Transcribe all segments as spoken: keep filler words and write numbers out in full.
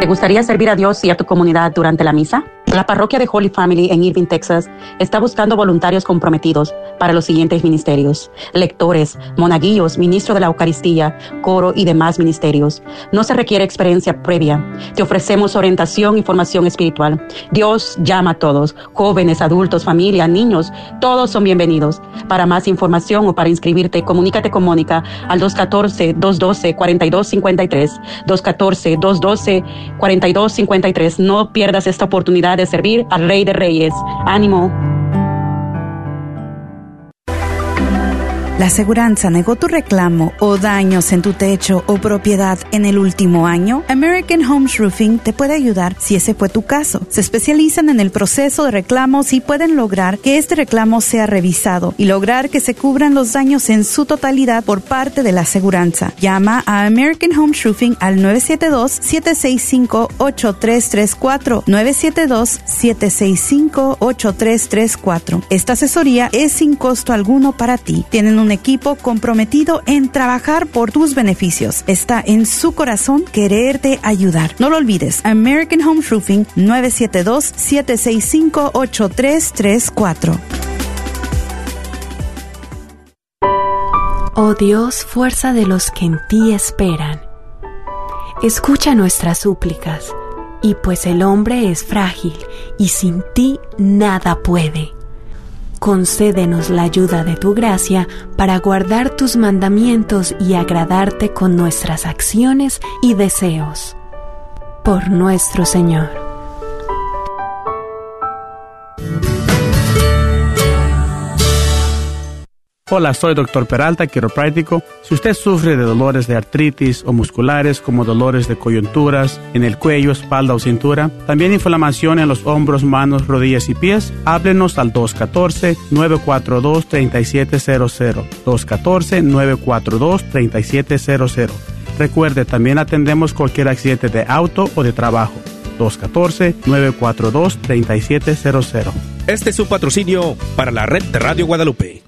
¿Te gustaría servir a Dios y a tu comunidad durante la misa? La parroquia de Holy Family en Irving, Texas, está buscando voluntarios comprometidos para los siguientes ministerios: lectores, monaguillos, ministro de la Eucaristía, coro y demás ministerios. No se requiere experiencia previa. Te ofrecemos orientación y formación espiritual. Dios llama a todos, jóvenes, adultos, familia, niños, todos son bienvenidos. Para más información o para inscribirte, comunícate con Mónica al dos uno cuatro, dos uno dos, cuatro dos cinco tres, dos uno cuatro, dos uno dos, cuatro dos cinco tres. No pierdas esta oportunidad de servir al Rey de Reyes. ¡Ánimo! ¿La aseguranza negó tu reclamo o daños en tu techo o propiedad en el último año? American Homes Roofing te puede ayudar si ese fue tu caso. Se especializan en el proceso de reclamos y pueden lograr que este reclamo sea revisado y lograr que se cubran los daños en su totalidad por parte de la aseguranza. Llama a American Homes Roofing al nueve siete dos, siete seis cinco, ocho tres tres cuatro, nueve siete dos, siete seis cinco, ocho tres tres cuatro. Esta asesoría es sin costo alguno para ti. Tienen un equipo comprometido en trabajar por tus beneficios. Está en su corazón quererte ayudar. No lo olvides. American Home Roofing, nueve siete dos, siete seis cinco, ocho tres tres cuatro. Oh Dios, fuerza de los que en ti esperan, escucha nuestras súplicas, y pues el hombre es frágil y sin ti nada puede. Concédenos la ayuda de tu gracia para guardar tus mandamientos y agradarte con nuestras acciones y deseos. Por nuestro Señor. Hola, soy doctor Peralta, quiropráctico. Si usted sufre de dolores de artritis o musculares como dolores de coyunturas en el cuello, espalda o cintura, también inflamación en los hombros, manos, rodillas y pies, háblenos al dos uno cuatro, nueve cuatro dos, tres siete cero cero. dos uno cuatro, nueve cuatro dos, tres siete cero cero. Recuerde, también atendemos cualquier accidente de auto o de trabajo. dos uno cuatro, nueve cuatro dos, tres siete cero cero. Este es su patrocinio para la red de Radio Guadalupe.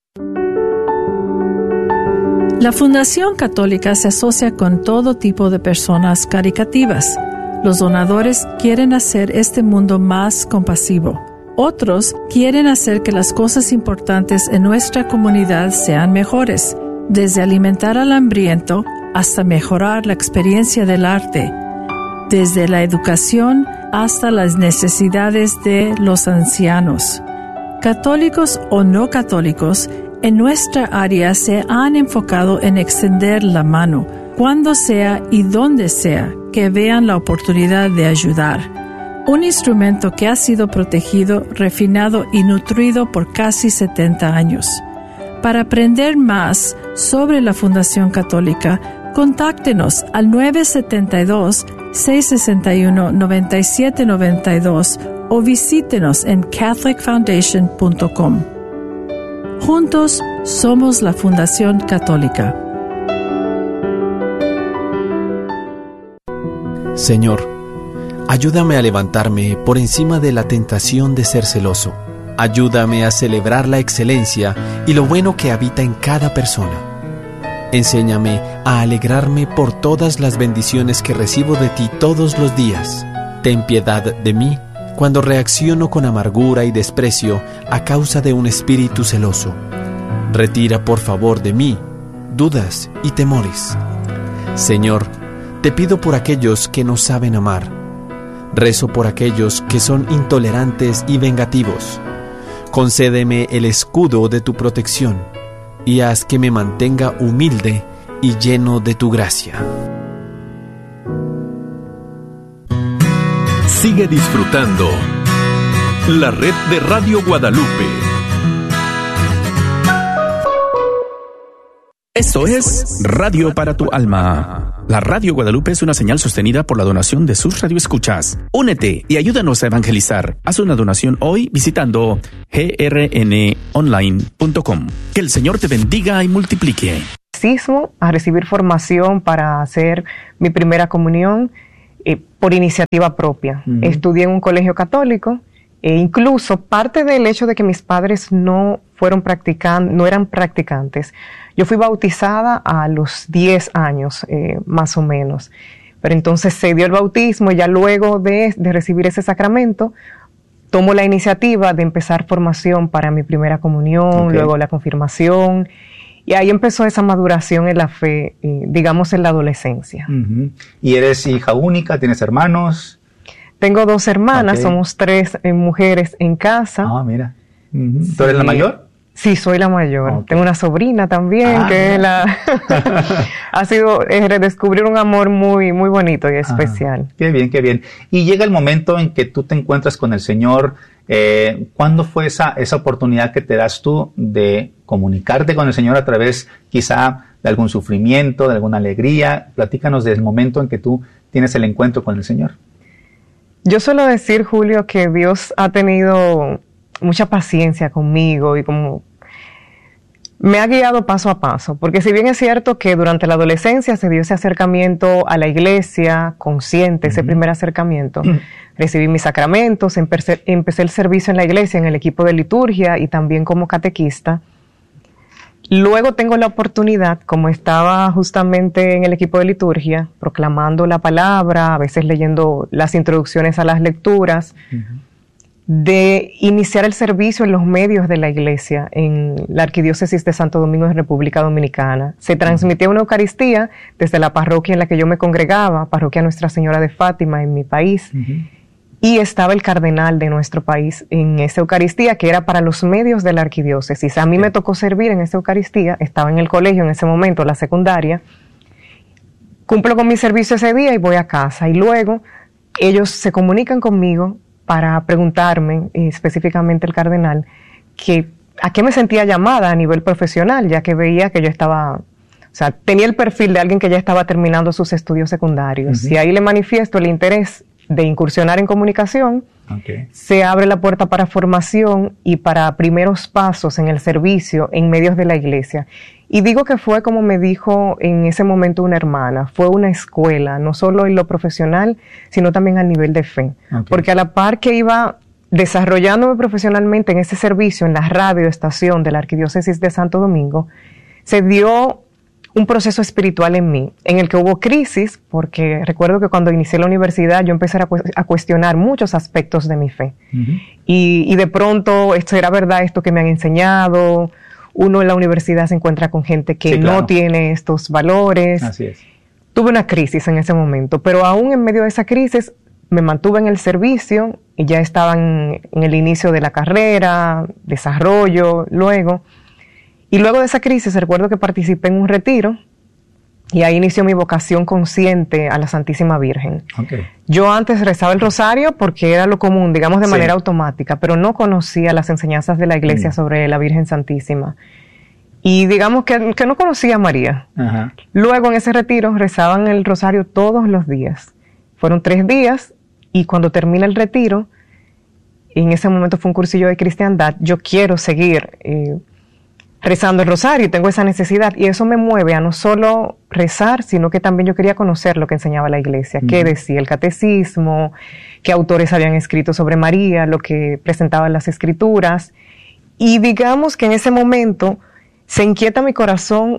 La Fundación Católica se asocia con todo tipo de personas caritativas. Los donadores quieren hacer este mundo más compasivo. Otros quieren hacer que las cosas importantes en nuestra comunidad sean mejores, desde alimentar al hambriento hasta mejorar la experiencia del arte, desde la educación hasta las necesidades de los ancianos. Católicos o no católicos, en nuestra área se han enfocado en extender la mano, cuando sea y donde sea, que vean la oportunidad de ayudar. Un instrumento que ha sido protegido, refinado y nutrido por casi setenta años. Para aprender más sobre la Fundación Católica, contáctenos al nueve siete dos, seis seis uno, nueve siete nueve dos o visítenos en catholic foundation punto com. Juntos somos la Fundación Católica. Señor, ayúdame a levantarme por encima de la tentación de ser celoso. Ayúdame a celebrar la excelencia y lo bueno que habita en cada persona. Enséñame a alegrarme por todas las bendiciones que recibo de ti todos los días. Ten piedad de mí cuando reacciono con amargura y desprecio a causa de un espíritu celoso. Retira por favor de mí dudas y temores. Señor, te pido por aquellos que no saben amar. Rezo por aquellos que son intolerantes y vengativos. Concédeme el escudo de tu protección y haz que me mantenga humilde y lleno de tu gracia. Sigue disfrutando la red de Radio Guadalupe. Esto es Radio para tu Alma. La Radio Guadalupe es una señal sostenida por la donación de sus radioescuchas. Únete y ayúdanos a evangelizar. Haz una donación hoy visitando g r n online punto com. Que el Señor te bendiga y multiplique. A recibir formación para hacer mi primera comunión eh, por iniciativa propia. Uh-huh. Estudié en un colegio católico e incluso parte del hecho de que mis padres no fueron practican, no eran practicantes. Yo fui bautizada a los diez años, eh, más o menos. Pero entonces se dio el bautismo y ya luego de, de recibir ese sacramento, tomo la iniciativa de empezar formación para mi primera comunión, okay. luego la confirmación, y ahí empezó esa maduración en la fe, eh, digamos en la adolescencia. Uh-huh. ¿Y eres hija única? ¿Tienes hermanos? Tengo dos hermanas, okay. somos tres eh, mujeres en casa. Ah, mira. Uh-huh. ¿Tú eres sí. la mayor? Sí, soy la mayor. Okay. Tengo una sobrina también, ah, que la ha sido eh, redescubrir un amor muy, muy bonito y especial. Ah, qué bien, qué bien. Y llega el momento en que tú te encuentras con el Señor. Eh, ¿Cuándo fue esa, esa oportunidad que te das tú de comunicarte con el Señor a través quizá de algún sufrimiento, de alguna alegría? Platícanos del momento en que tú tienes el encuentro con el Señor. Yo suelo decir, Julio, que Dios ha tenido mucha paciencia conmigo y como me ha guiado paso a paso, porque si bien es cierto que durante la adolescencia se dio ese acercamiento a la iglesia consciente, uh-huh. ese primer acercamiento, uh-huh. recibí mis sacramentos, empecé, empecé el servicio en la iglesia, en el equipo de liturgia y también como catequista. Luego tengo la oportunidad, como estaba justamente en el equipo de liturgia, proclamando la palabra, a veces leyendo las introducciones a las lecturas, uh-huh. de iniciar el servicio en los medios de la iglesia en la Arquidiócesis de Santo Domingo en República Dominicana. Se transmitía una Eucaristía desde la parroquia en la que yo me congregaba, parroquia Nuestra Señora de Fátima en mi país, uh-huh. y estaba el cardenal de nuestro país en esa Eucaristía que era para los medios de la Arquidiócesis. A mí me tocó servir en esa Eucaristía, estaba en el colegio en ese momento, la secundaria, cumplo con mi servicio ese día y voy a casa, y luego ellos se comunican conmigo para preguntarme, específicamente el cardenal, que a qué me sentía llamada a nivel profesional, ya que veía que yo estaba, o sea, tenía el perfil de alguien que ya estaba terminando sus estudios secundarios. Uh-huh. Y ahí le manifiesto el interés de incursionar en comunicación, okay. se abre la puerta para formación y para primeros pasos en el servicio en medios de la iglesia. Y digo que fue como me dijo en ese momento una hermana, fue una escuela, no solo en lo profesional, sino también a nivel de fe. Okay. Porque a la par que iba desarrollándome profesionalmente en ese servicio, en la radioestación de la Arquidiócesis de Santo Domingo, se dio un proceso espiritual en mí, en el que hubo crisis, porque recuerdo que cuando inicié la universidad yo empecé a, cu- a cuestionar muchos aspectos de mi fe. Uh-huh. Y, y de pronto, ¿esto era verdad esto que me han enseñado? Uno en la universidad se encuentra con gente que sí, claro. no tiene estos valores. Así es. Tuve una crisis en ese momento, pero aún en medio de esa crisis me mantuve en el servicio y ya estaba en, en el inicio de la carrera, desarrollo, luego. Y luego de esa crisis recuerdo que participé en un retiro y ahí inició mi vocación consciente a la Santísima Virgen. Okay. Yo antes rezaba el rosario porque era lo común, digamos de manera sí. automática, pero no conocía las enseñanzas de la iglesia mm. sobre la Virgen Santísima. Y digamos que, que no conocía a María. Ajá. Luego en ese retiro rezaban el rosario todos los días. Fueron tres días y cuando termina el retiro, en ese momento fue un cursillo de cristiandad, yo quiero seguir eh, rezando el rosario y tengo esa necesidad y eso me mueve a no solo rezar, sino que también yo quería conocer lo que enseñaba la iglesia, uh-huh. qué decía el catecismo, qué autores habían escrito sobre María, lo que presentaban las escrituras. Y digamos que en ese momento se inquieta mi corazón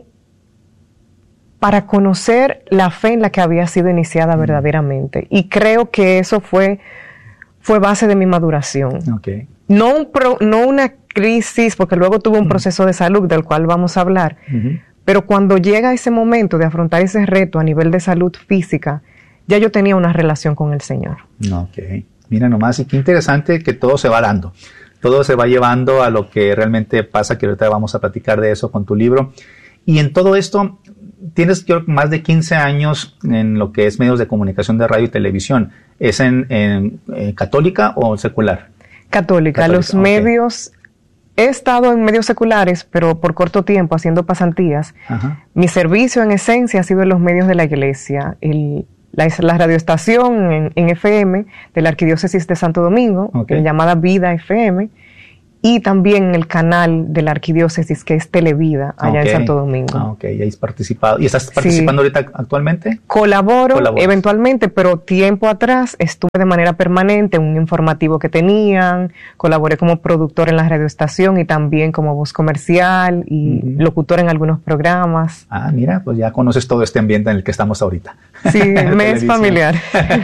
para conocer la fe en la que había sido iniciada uh-huh. verdaderamente. Y creo que eso fue, fue base de mi maduración. Okay. No, un pro, no una crisis, porque luego tuve un uh-huh. proceso de salud del cual vamos a hablar, uh-huh. pero cuando llega ese momento de afrontar ese reto a nivel de salud física, ya yo tenía una relación con el Señor. Ok, mira nomás, y qué interesante que todo se va dando, todo se va llevando a lo que realmente pasa, que ahorita vamos a platicar de eso con tu libro. Y en todo esto, tienes yo, más de quince años en lo que es medios de comunicación de radio y televisión. ¿Es en, en, en católica o secular? Católica. Católica. Los okay. medios... He estado en medios seculares, pero por corto tiempo, haciendo pasantías. Ajá. Mi servicio, en esencia, ha sido en los medios de la iglesia. El, la, la radioestación en, en F M de la Arquidiócesis de Santo Domingo, okay. llamada Vida F M, y también el canal de la arquidiócesis que es Televida, allá okay. en Santo Domingo. Ah, ok, ya has participado. ¿Y estás participando sí. ahorita actualmente? Colaboro Colaboras. eventualmente, pero tiempo atrás estuve de manera permanente en un informativo que tenían, colaboré como productor en la radioestación y también como voz comercial y uh-huh. locutor en algunos programas. Ah, mira, pues ya conoces todo este ambiente en el que estamos ahorita. Sí, me es familiar.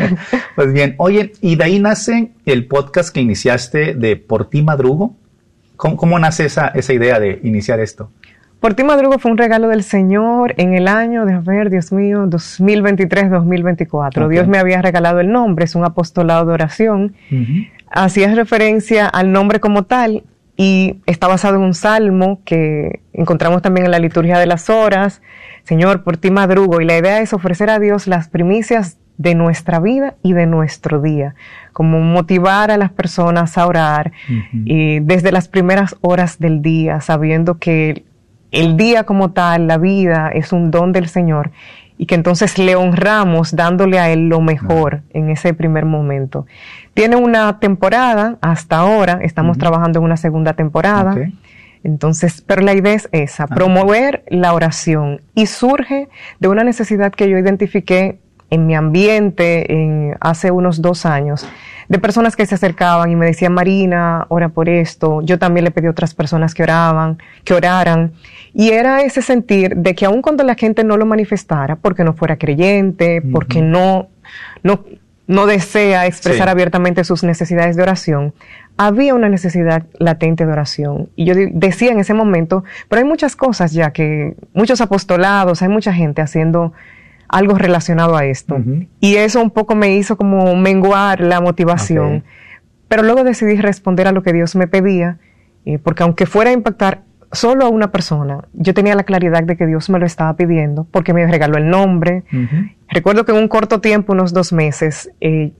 Pues bien, oye, y de ahí nace el podcast que iniciaste de Por Ti Madrugo. ¿Cómo, cómo nace esa, esa idea de iniciar esto? Por Ti Madrugo fue un regalo del Señor en el año, de a ver, Dios mío, dos mil veintitrés dos mil veinticuatro. Okay. Dios me había regalado el nombre, es un apostolado de oración. Uh-huh. Hacía referencia al nombre como tal y está basado en un salmo que encontramos también en la liturgia de las horas. Señor, por ti madrugo. Y la idea es ofrecer a Dios las primicias de nuestra vida y de nuestro día, como motivar a las personas a orar uh-huh. y desde las primeras horas del día, sabiendo que el día como tal, la vida, es un don del Señor y que entonces le honramos dándole a Él lo mejor uh-huh. en ese primer momento. Tiene una temporada, hasta ahora estamos uh-huh. trabajando en una segunda temporada. Okay. Entonces, pero la idea es esa, uh-huh. promover la oración, y surge de una necesidad que yo identifiqué en mi ambiente en, hace unos dos años, de personas que se acercaban y me decían, Marina, ora por esto. Yo también le pedí a otras personas que oraban, que oraran. Y era ese sentir de que aun cuando la gente no lo manifestara, porque no fuera creyente, uh-huh. porque no, no, no desea expresar sí. abiertamente sus necesidades de oración, había una necesidad latente de oración. Y yo decía en ese momento, pero hay muchas cosas ya que, muchos apostolados, hay mucha gente haciendo algo relacionado a esto. Uh-huh. Y eso un poco me hizo como menguar la motivación. Okay. Pero luego decidí responder a lo que Dios me pedía, eh, porque aunque fuera a impactar solo a una persona, yo tenía la claridad de que Dios me lo estaba pidiendo, porque me regaló el nombre. Uh-huh. Recuerdo que en un corto tiempo, unos dos meses, eh,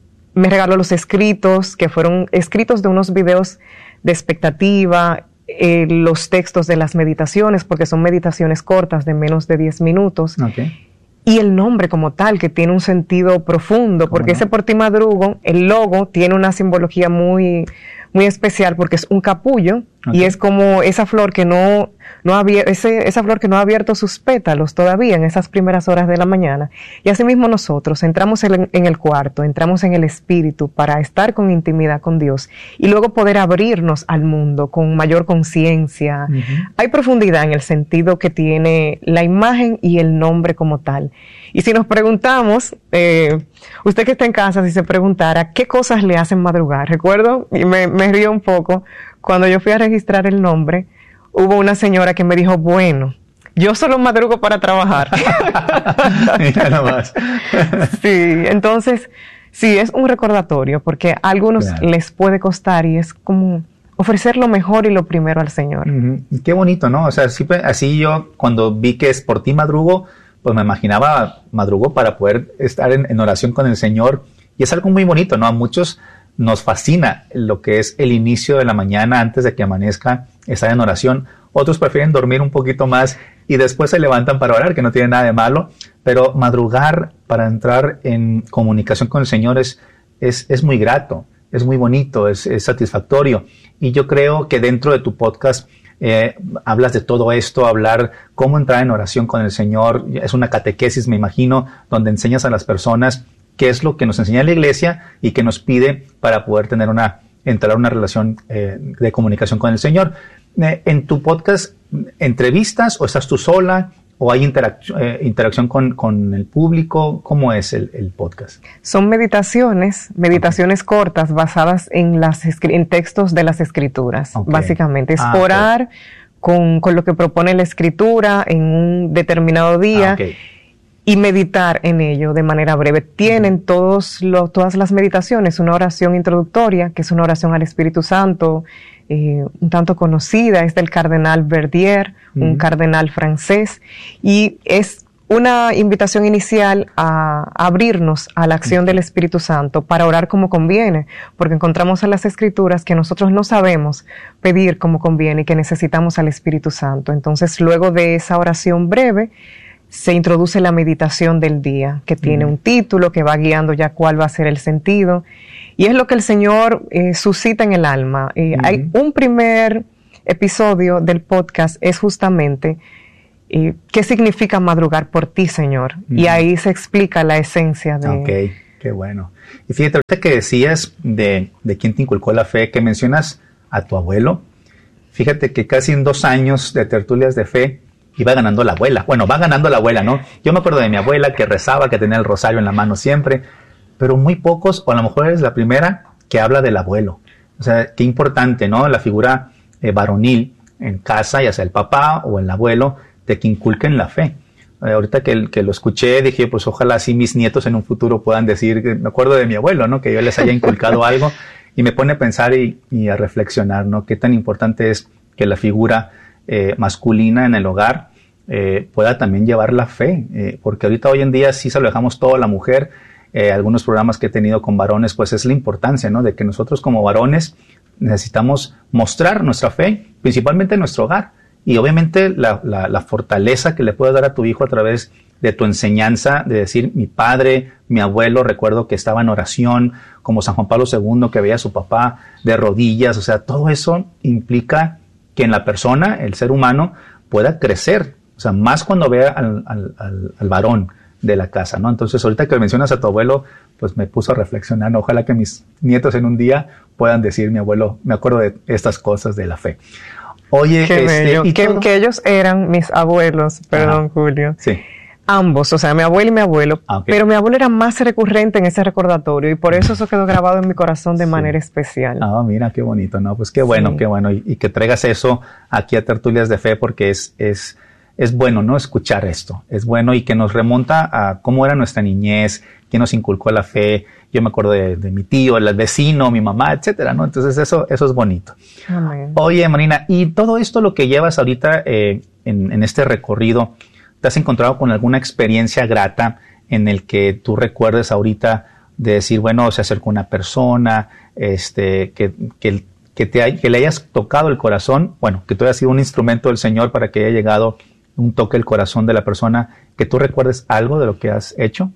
me regaló los escritos, que fueron escritos de unos videos de expectativa, eh, los textos de las meditaciones, porque son meditaciones cortas de menos de diez minutos. Okay. Y el nombre como tal, que tiene un sentido profundo, porque no? ese Por Ti Madrugo, el logo, tiene una simbología muy, muy especial, porque es un capullo, okay. y es como esa flor que no, no ha abierto, ese, esa flor que no ha abierto sus pétalos todavía en esas primeras horas de la mañana. Y así mismo nosotros entramos en, en el cuarto, entramos en el espíritu para estar con intimidad con Dios, y luego poder abrirnos al mundo con mayor conciencia. Uh-huh. Hay profundidad en el sentido que tiene la imagen y el nombre como tal. Y si nos preguntamos, eh, usted que está en casa, si se preguntara qué cosas le hacen madrugar, recuerdo, y me, me río un poco, cuando yo fui a registrar el nombre, hubo una señora que me dijo, bueno, yo solo madrugo para trabajar. Mira nomás. Sí, entonces, sí, es un recordatorio, porque a algunos claro. les puede costar, y es como ofrecer lo mejor y lo primero al Señor. Uh-huh. Y qué bonito, ¿no? O sea, así, así yo, cuando vi que es Por Ti Madrugo, pues me imaginaba madrugo para poder estar en, en oración con el Señor, y es algo muy bonito, ¿no? A muchos nos fascina lo que es el inicio de la mañana antes de que amanezca, estar en oración. Otros prefieren dormir un poquito más y después se levantan para orar, que no tiene nada de malo, pero madrugar para entrar en comunicación con el Señor es, es, es muy grato, es muy bonito, es, es satisfactorio. Y yo creo que dentro de tu podcast Eh, hablas de todo esto, hablar cómo entrar en oración con el Señor. Es una catequesis, me imagino, donde enseñas a las personas qué es lo que nos enseña la Iglesia y qué nos pide para poder tener una, entrar una relación eh, de comunicación con el Señor. Eh, en tu podcast, ¿entrevistas o estás tú sola? ¿O hay interac eh, interacción con, con el público? ¿Cómo es el, el podcast? Son meditaciones, meditaciones okay. cortas basadas en, las en textos de las Escrituras, okay. básicamente. Es ah, orar okay. con, con lo que propone la Escritura en un determinado día ah, okay. y meditar en ello de manera breve. Tienen uh-huh. todos lo, todas las meditaciones una oración introductoria, que es una oración al Espíritu Santo, Eh, un tanto conocida, es del cardenal Verdier, mm. un cardenal francés, y es una invitación inicial a abrirnos a la acción mm. del Espíritu Santo para orar como conviene, porque encontramos en las Escrituras que nosotros no sabemos pedir como conviene y que necesitamos al Espíritu Santo. Entonces, luego de esa oración breve, se introduce la meditación del día, que tiene uh-huh. un título que va guiando ya cuál va a ser el sentido. Y es lo que el Señor eh, suscita en el alma. Eh, uh-huh. Hay un primer episodio del podcast, es justamente eh, qué significa madrugar por ti, Señor. Uh-huh. Y ahí se explica la esencia de... Ok, qué bueno. Y fíjate, ahorita que decías de, de quién te inculcó la fe, que mencionas a tu abuelo, fíjate que casi en dos años de tertulias de fe, iba ganando la abuela. Bueno, va ganando la abuela, ¿no? Yo me acuerdo de mi abuela que rezaba, que tenía el rosario en la mano siempre, pero muy pocos, o a lo mejor es la primera, que habla del abuelo. O sea, qué importante, ¿no? La figura eh, varonil en casa, ya sea el papá o el abuelo, de que inculquen la fe. Eh, ahorita que, que lo escuché, dije, pues ojalá así mis nietos en un futuro puedan decir, me acuerdo de mi abuelo, ¿no? Que yo les haya inculcado algo, y me pone a pensar y, y a reflexionar, ¿no? Qué tan importante es que la figura Eh, masculina en el hogar eh, pueda también llevar la fe, eh, porque ahorita hoy en día sí se lo dejamos todo a la mujer. Eh, algunos programas que he tenido con varones, pues es la importancia, ¿no? De que nosotros como varones necesitamos mostrar nuestra fe, principalmente en nuestro hogar, y obviamente la, la, la fortaleza que le puedes dar a tu hijo a través de tu enseñanza, de decir, mi padre, mi abuelo, recuerdo que estaba en oración, como San Juan Pablo segundo, que veía a su papá de rodillas. O sea, todo eso implica que en la persona, el ser humano, pueda crecer, o sea, más cuando vea al, al, al, al varón de la casa, ¿no? Entonces, ahorita que mencionas a tu abuelo, pues me puso a reflexionar, ¿no? Ojalá que mis nietos en un día puedan decir, mi abuelo, me acuerdo de estas cosas de la fe. Oye, Qué este, bello. ¿y que, que ellos eran mis abuelos, perdón, Ajá. Julio. Sí. Ambos, o sea, mi abuelo y mi abuelo, ah, okay. pero mi abuelo era más recurrente en ese recordatorio y por eso eso quedó grabado en mi corazón de sí. manera especial. Ah, mira, qué bonito, ¿no? Pues qué bueno, sí. qué bueno, y, y que traigas eso aquí a Tertulias de Fe, porque es, es, es bueno, ¿no? Escuchar esto, es bueno, y que nos remonta a cómo era nuestra niñez, quién nos inculcó la fe. Yo me acuerdo de, de mi tío, el vecino, mi mamá, etcétera, ¿no? Entonces eso, eso es bonito. Amén. Oye, Marina, y todo esto lo que llevas ahorita eh, en, en este recorrido, ¿te has encontrado con alguna experiencia grata en el que tú recuerdes ahorita de decir, bueno, se acercó una persona, este, que, que, que, te hay, que le hayas tocado el corazón, bueno, que tú hayas sido un instrumento del Señor para que haya llegado un toque al corazón de la persona, que tú recuerdes algo de lo que has hecho?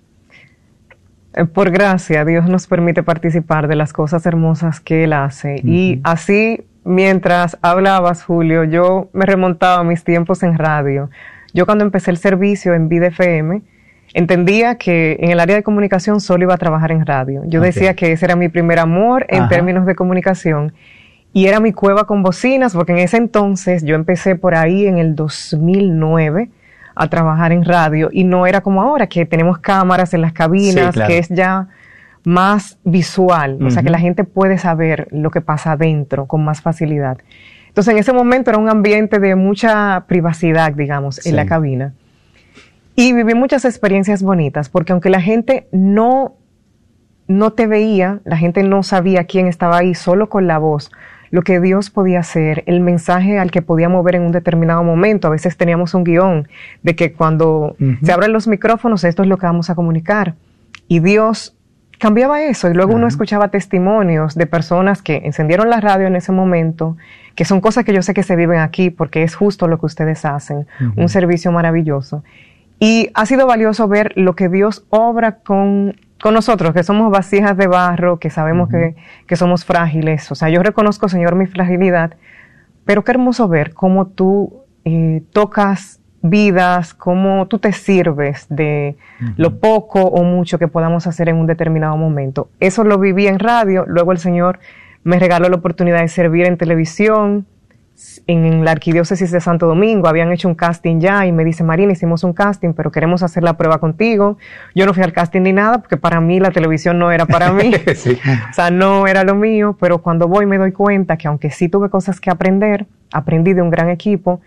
Por gracia, Dios nos permite participar de las cosas hermosas que Él hace. Uh-huh. Y así, mientras hablabas, Julio, yo me remontaba a mis tiempos en radio. Yo cuando empecé el servicio en Vida F M, entendía que en el área de comunicación solo iba a trabajar en radio. Yo okay. decía que ese era mi primer amor en Ajá. términos de comunicación. Y era mi cueva con bocinas, porque en ese entonces yo empecé por ahí en el dos mil nueve a trabajar en radio. Y no era como ahora, que tenemos cámaras en las cabinas, sí, claro. que es ya más visual. Uh-huh. O sea, que la gente puede saber lo que pasa adentro con más facilidad. Entonces, en ese momento era un ambiente de mucha privacidad, digamos, sí. en la cabina. Y viví muchas experiencias bonitas, porque aunque la gente no, no te veía, la gente no sabía quién estaba ahí, solo con la voz, lo que Dios podía hacer, el mensaje al que podía mover en un determinado momento. A veces teníamos un guión de que cuando uh-huh. se abren los micrófonos, esto es lo que vamos a comunicar. Y Dios cambiaba eso, y luego uh-huh. uno escuchaba testimonios de personas que encendieron la radio en ese momento, que son cosas que yo sé que se viven aquí, porque es justo lo que ustedes hacen, uh-huh. un servicio maravilloso. Y ha sido valioso ver lo que Dios obra con, con nosotros, que somos vasijas de barro, que sabemos uh-huh. que, que somos frágiles. O sea, yo reconozco, Señor, mi fragilidad, pero qué hermoso ver cómo tú eh, tocas vidas, cómo tú te sirves de uh-huh. lo poco o mucho que podamos hacer en un determinado momento. Eso lo viví en radio, luego el Señor me regaló la oportunidad de servir en televisión, en la Arquidiócesis de Santo Domingo. Habían hecho un casting ya y me dice, Marina, hicimos un casting, pero queremos hacer la prueba contigo. Yo no fui al casting ni nada, porque para mí la televisión no era para mí. sí. O sea, no era lo mío, pero cuando voy me doy cuenta que aunque sí tuve cosas que aprender, aprendí de un gran equipo,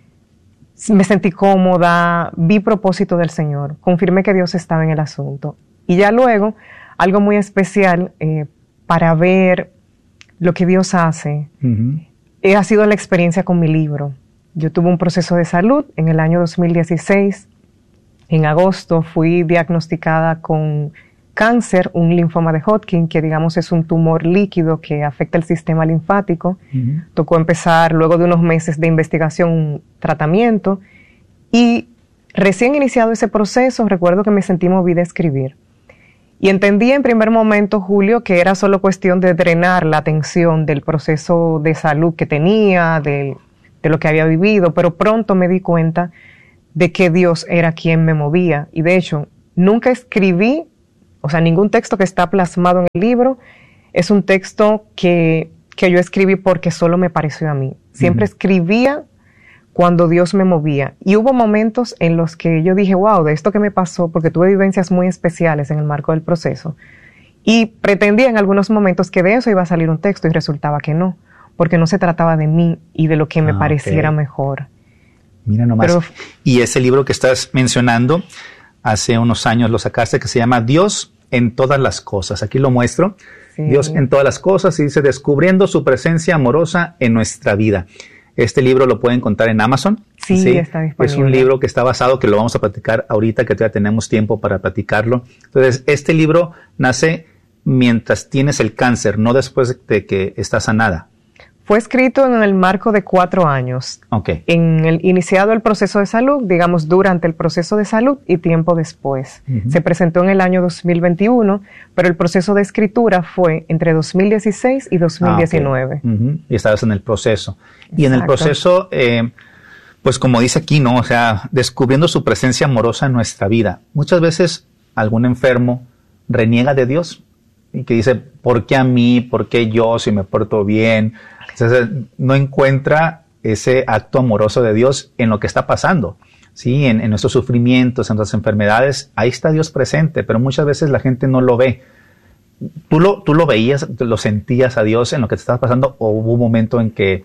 me sentí cómoda, vi propósito del Señor, confirmé que Dios estaba en el asunto. Y ya luego, algo muy especial eh, para ver lo que Dios hace, uh-huh. eh, ha sido la experiencia con mi libro. Yo tuve un proceso de salud en el año dos mil dieciséis. En agosto fui diagnosticada con cáncer, un linfoma de Hodgkin, que digamos es un tumor líquido que afecta el sistema linfático. Uh-huh. Tocó empezar, luego de unos meses de investigación, un tratamiento. Y recién iniciado ese proceso, recuerdo que me sentí movida a escribir. Y entendí en primer momento, Julio, que era solo cuestión de drenar la atención del proceso de salud que tenía, de, de lo que había vivido, pero pronto me di cuenta de que Dios era quien me movía. Y de hecho, nunca escribí, o sea, ningún texto que está plasmado en el libro es un texto que, que yo escribí porque solo me pareció a mí. Siempre uh-huh. escribía cuando Dios me movía. Y hubo momentos en los que yo dije, wow, de esto que me pasó, porque tuve vivencias muy especiales en el marco del proceso. Y pretendía en algunos momentos que de eso iba a salir un texto y resultaba que no, porque no se trataba de mí y de lo que me ah, pareciera okay. mejor. Mira nomás. Pero, y ese libro que estás mencionando, hace unos años lo sacaste, que se llama Dios en todas las cosas. Aquí lo muestro. Sí. Dios en todas las cosas, y dice, descubriendo su presencia amorosa en nuestra vida. Este libro lo pueden encontrar en Amazon. Sí, ¿sí? Está disponible. Es un libro que está basado, que lo vamos a platicar ahorita, que todavía tenemos tiempo para platicarlo. Entonces, este libro nace mientras tienes el cáncer, no después de que estás sanada. Fue escrito en el marco de cuatro años. Okay. En el iniciado el proceso de salud, digamos, durante el proceso de salud y tiempo después. Uh-huh. Se presentó en el año dos mil veintiuno, pero el proceso de escritura fue entre dos mil dieciséis y dos mil diecinueve. Ah, okay. uh-huh. Y estabas en el proceso. Exacto. Y en el proceso, eh, pues como dice aquí, ¿no? O sea, descubriendo su presencia amorosa en nuestra vida. Muchas veces algún enfermo reniega de Dios y que dice, ¿por qué a mí? ¿Por qué yo si me porto bien? Entonces, no encuentra ese acto amoroso de Dios en lo que está pasando, ¿sí? En, en nuestros sufrimientos, en nuestras enfermedades. Ahí está Dios presente, pero muchas veces la gente no lo ve. ¿Tú lo, tú lo veías, lo sentías a Dios en lo que te estaba pasando, o hubo un momento en que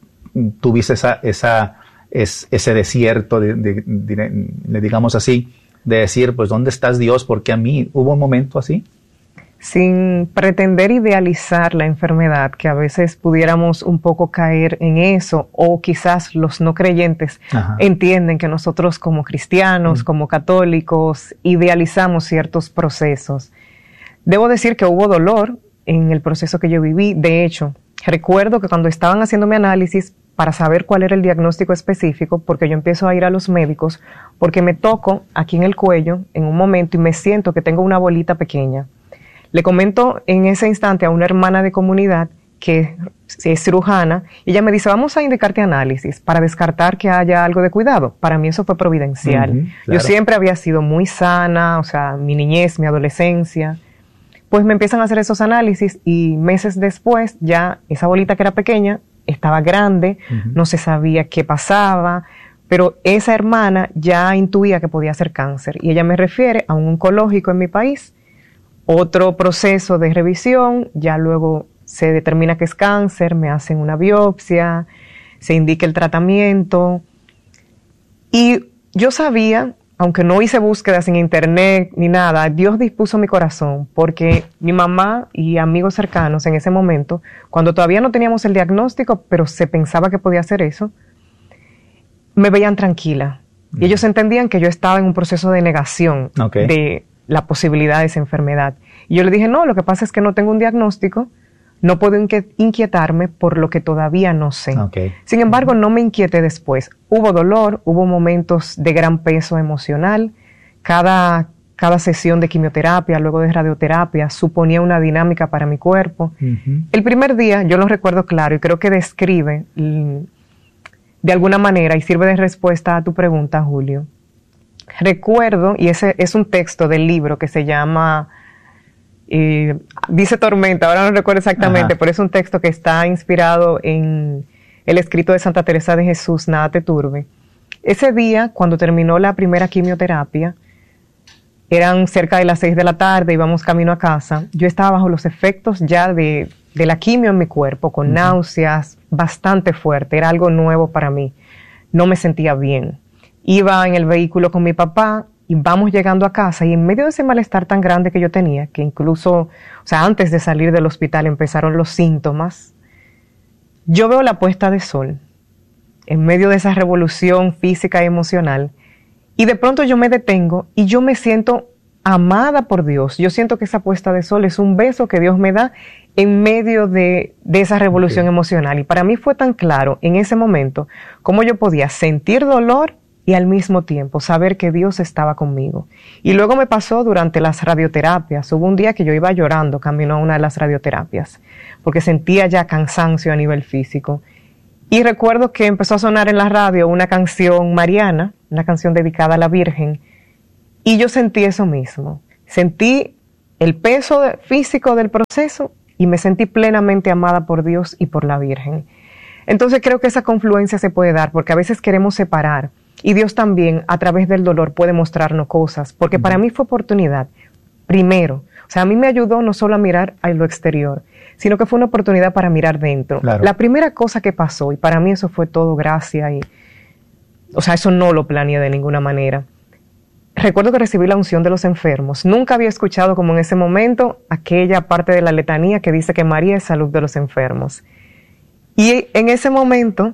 tuviste esa, esa, es, ese desierto, de, de, de, de, digamos así, de decir, pues, ¿dónde estás, Dios? ¿Por qué a mí? ¿Hubo un momento así? Sin pretender idealizar la enfermedad, que a veces pudiéramos un poco caer en eso, o quizás los no creyentes Ajá. entienden que nosotros como cristianos, mm. como católicos, idealizamos ciertos procesos. Debo decir que hubo dolor en el proceso que yo viví. De hecho, recuerdo que cuando estaban haciendo mi análisis para saber cuál era el diagnóstico específico, porque yo empiezo a ir a los médicos, porque me toco aquí en el cuello en un momento y me siento que tengo una bolita pequeña. Le comento en ese instante a una hermana de comunidad que es cirujana, y ella me dice, vamos a indicarte análisis para descartar que haya algo de cuidado. Para mí eso fue providencial. Uh-huh, claro. Yo siempre había sido muy sana, o sea, mi niñez, mi adolescencia. Pues me empiezan a hacer esos análisis y meses después ya esa bolita que era pequeña estaba grande, uh-huh. no se sabía qué pasaba, pero esa hermana ya intuía que podía ser cáncer, y ella me refiere a un oncológico en mi país. Otro proceso de revisión, ya luego se determina que es cáncer, me hacen una biopsia, se indica el tratamiento. Y yo sabía, aunque no hice búsquedas en internet ni nada, Dios dispuso mi corazón, porque mi mamá y amigos cercanos en ese momento, cuando todavía no teníamos el diagnóstico, pero se pensaba que podía ser eso, me veían tranquila. Mm. Y ellos entendían que yo estaba en un proceso de negación okay. de la posibilidad de esa enfermedad. Y yo le dije, no, lo que pasa es que no tengo un diagnóstico, no puedo inquietarme por lo que todavía no sé. Okay. Sin embargo, no me inquieté después. Hubo dolor, hubo momentos de gran peso emocional. Cada, cada sesión de quimioterapia, luego de radioterapia, suponía una dinámica para mi cuerpo. Uh-huh. El primer día, yo lo recuerdo claro, y creo que describe de alguna manera, y sirve de respuesta a tu pregunta, Julio. Recuerdo, y ese es un texto del libro que se llama, eh, dice Tormenta, ahora no recuerdo exactamente, Ajá. pero es un texto que está inspirado en el escrito de Santa Teresa de Jesús, Nada te turbe. Ese día, cuando terminó la primera quimioterapia, eran cerca de las seis de la tarde, íbamos camino a casa, yo estaba bajo los efectos ya de, de la quimio en mi cuerpo, con uh-huh. náuseas, bastante fuerte, era algo nuevo para mí, no me sentía bien. Iba en el vehículo con mi papá y vamos llegando a casa, y en medio de ese malestar tan grande que yo tenía, que incluso, o sea, antes de salir del hospital empezaron los síntomas, yo veo la puesta de sol en medio de esa revolución física y emocional, y de pronto yo me detengo y yo me siento amada por Dios. Yo siento que esa puesta de sol es un beso que Dios me da en medio de, de esa revolución okay. emocional. Y para mí fue tan claro en ese momento cómo yo podía sentir dolor y al mismo tiempo saber que Dios estaba conmigo. Y luego me pasó durante las radioterapias. Hubo un día que yo iba llorando camino a una de las radioterapias, porque sentía ya cansancio a nivel físico. Y recuerdo que empezó a sonar en la radio una canción mariana, una canción dedicada a la Virgen, y yo sentí eso mismo. Sentí el peso de, físico del proceso y me sentí plenamente amada por Dios y por la Virgen. Entonces creo que esa confluencia se puede dar, porque a veces queremos separar, y Dios también a través del dolor puede mostrarnos cosas, porque para mí fue oportunidad, primero. O sea, a mí me ayudó no solo a mirar a lo exterior, sino que fue una oportunidad para mirar dentro. Claro. La primera cosa que pasó, y para mí eso fue todo gracia, y, o sea, eso no lo planeé de ninguna manera. Recuerdo que recibí la unción de los enfermos. Nunca había escuchado como en ese momento aquella parte de la letanía que dice que María es salud de los enfermos. Y en ese momento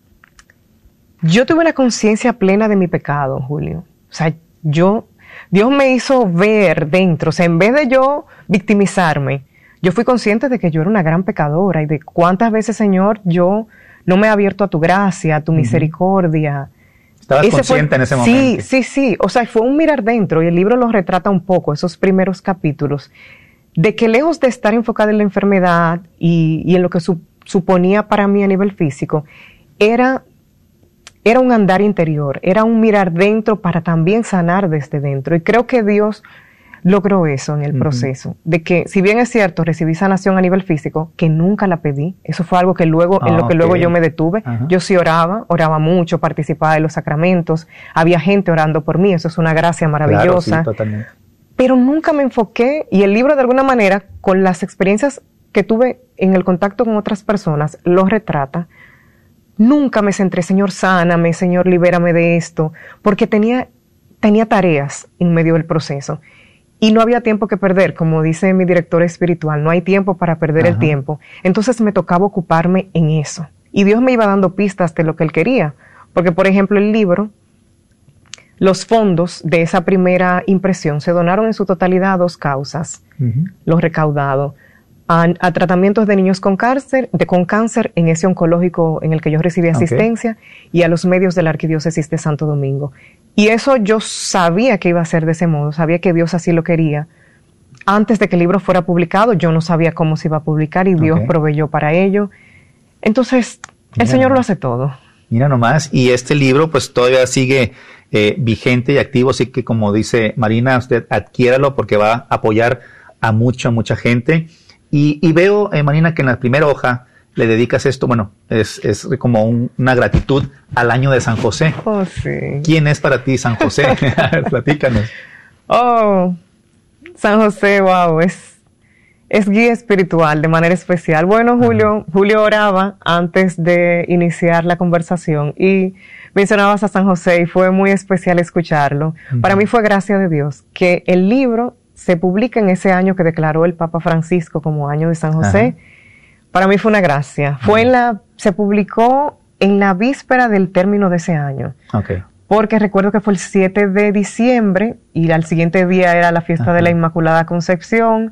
yo tuve una conciencia plena de mi pecado, Julio. O sea, yo, Dios me hizo ver dentro, o sea, en vez de yo victimizarme, yo fui consciente de que yo era una gran pecadora y de cuántas veces, Señor, yo no me he abierto a tu gracia, a tu uh-huh. misericordia. Estabas ese consciente fue, en ese momento. Sí, sí, sí. O sea, fue un mirar dentro y el libro lo retrata un poco, esos primeros capítulos, de que lejos de estar enfocada en la enfermedad y, y en lo que su, suponía para mí a nivel físico, era, era un andar interior, era un mirar dentro para también sanar desde dentro. Y creo que Dios logró eso en el uh-huh. proceso, de que si bien es cierto, recibí sanación a nivel físico, que nunca la pedí, eso fue algo que luego, oh, en lo que okay. luego yo me detuve, uh-huh. yo sí oraba, oraba mucho, participaba de los sacramentos, había gente orando por mí, eso es una gracia maravillosa, claro, sí, totalmente. Pero nunca me enfoqué, y el libro de alguna manera, con las experiencias que tuve en el contacto con otras personas, lo retrata. Nunca me centré, Señor, sáname, Señor, libérame de esto, porque tenía, tenía tareas en medio del proceso. Y no había tiempo que perder, como dice mi director espiritual, no hay tiempo para perder Ajá. el tiempo. Entonces me tocaba ocuparme en eso. Y Dios me iba dando pistas de lo que Él quería. Porque, por ejemplo, el libro, los fondos de esa primera impresión se donaron en su totalidad a dos causas. Uh-huh. Los recaudados a, a tratamientos de niños con cáncer, de, con cáncer en ese oncológico en el que yo recibí asistencia, okay. y a los medios de la Arquidiócesis de Santo Domingo. Y eso yo sabía que iba a ser de ese modo, sabía que Dios así lo quería. Antes de que el libro fuera publicado, yo no sabía cómo se iba a publicar y Dios okay. proveyó para ello. Entonces, el Mira Señor nomás. Lo hace todo. Mira nomás, y este libro pues todavía sigue eh, vigente y activo, así que como dice Marina, usted adquiéralo porque va a apoyar a mucha, mucha gente. Y, y veo, eh, Marina, que en la primera hoja le dedicas esto, bueno, es, es como un, una gratitud al año de San José. Oh, sí. ¿Quién es para ti San José? Platícanos. Oh, San José, wow, es, es guía espiritual de manera especial. Bueno, Julio, uh-huh. Julio oraba antes de iniciar la conversación y mencionabas a San José y fue muy especial escucharlo. Uh-huh. Para mí fue gracia de Dios que el libro se publica en ese año que declaró el Papa Francisco como año de San José. Uh-huh. Para mí fue una gracia. Fue en la, se publicó en la víspera del término de ese año. Okay. Porque recuerdo que fue el siete de diciembre y al siguiente día era la fiesta Ajá. de la Inmaculada Concepción.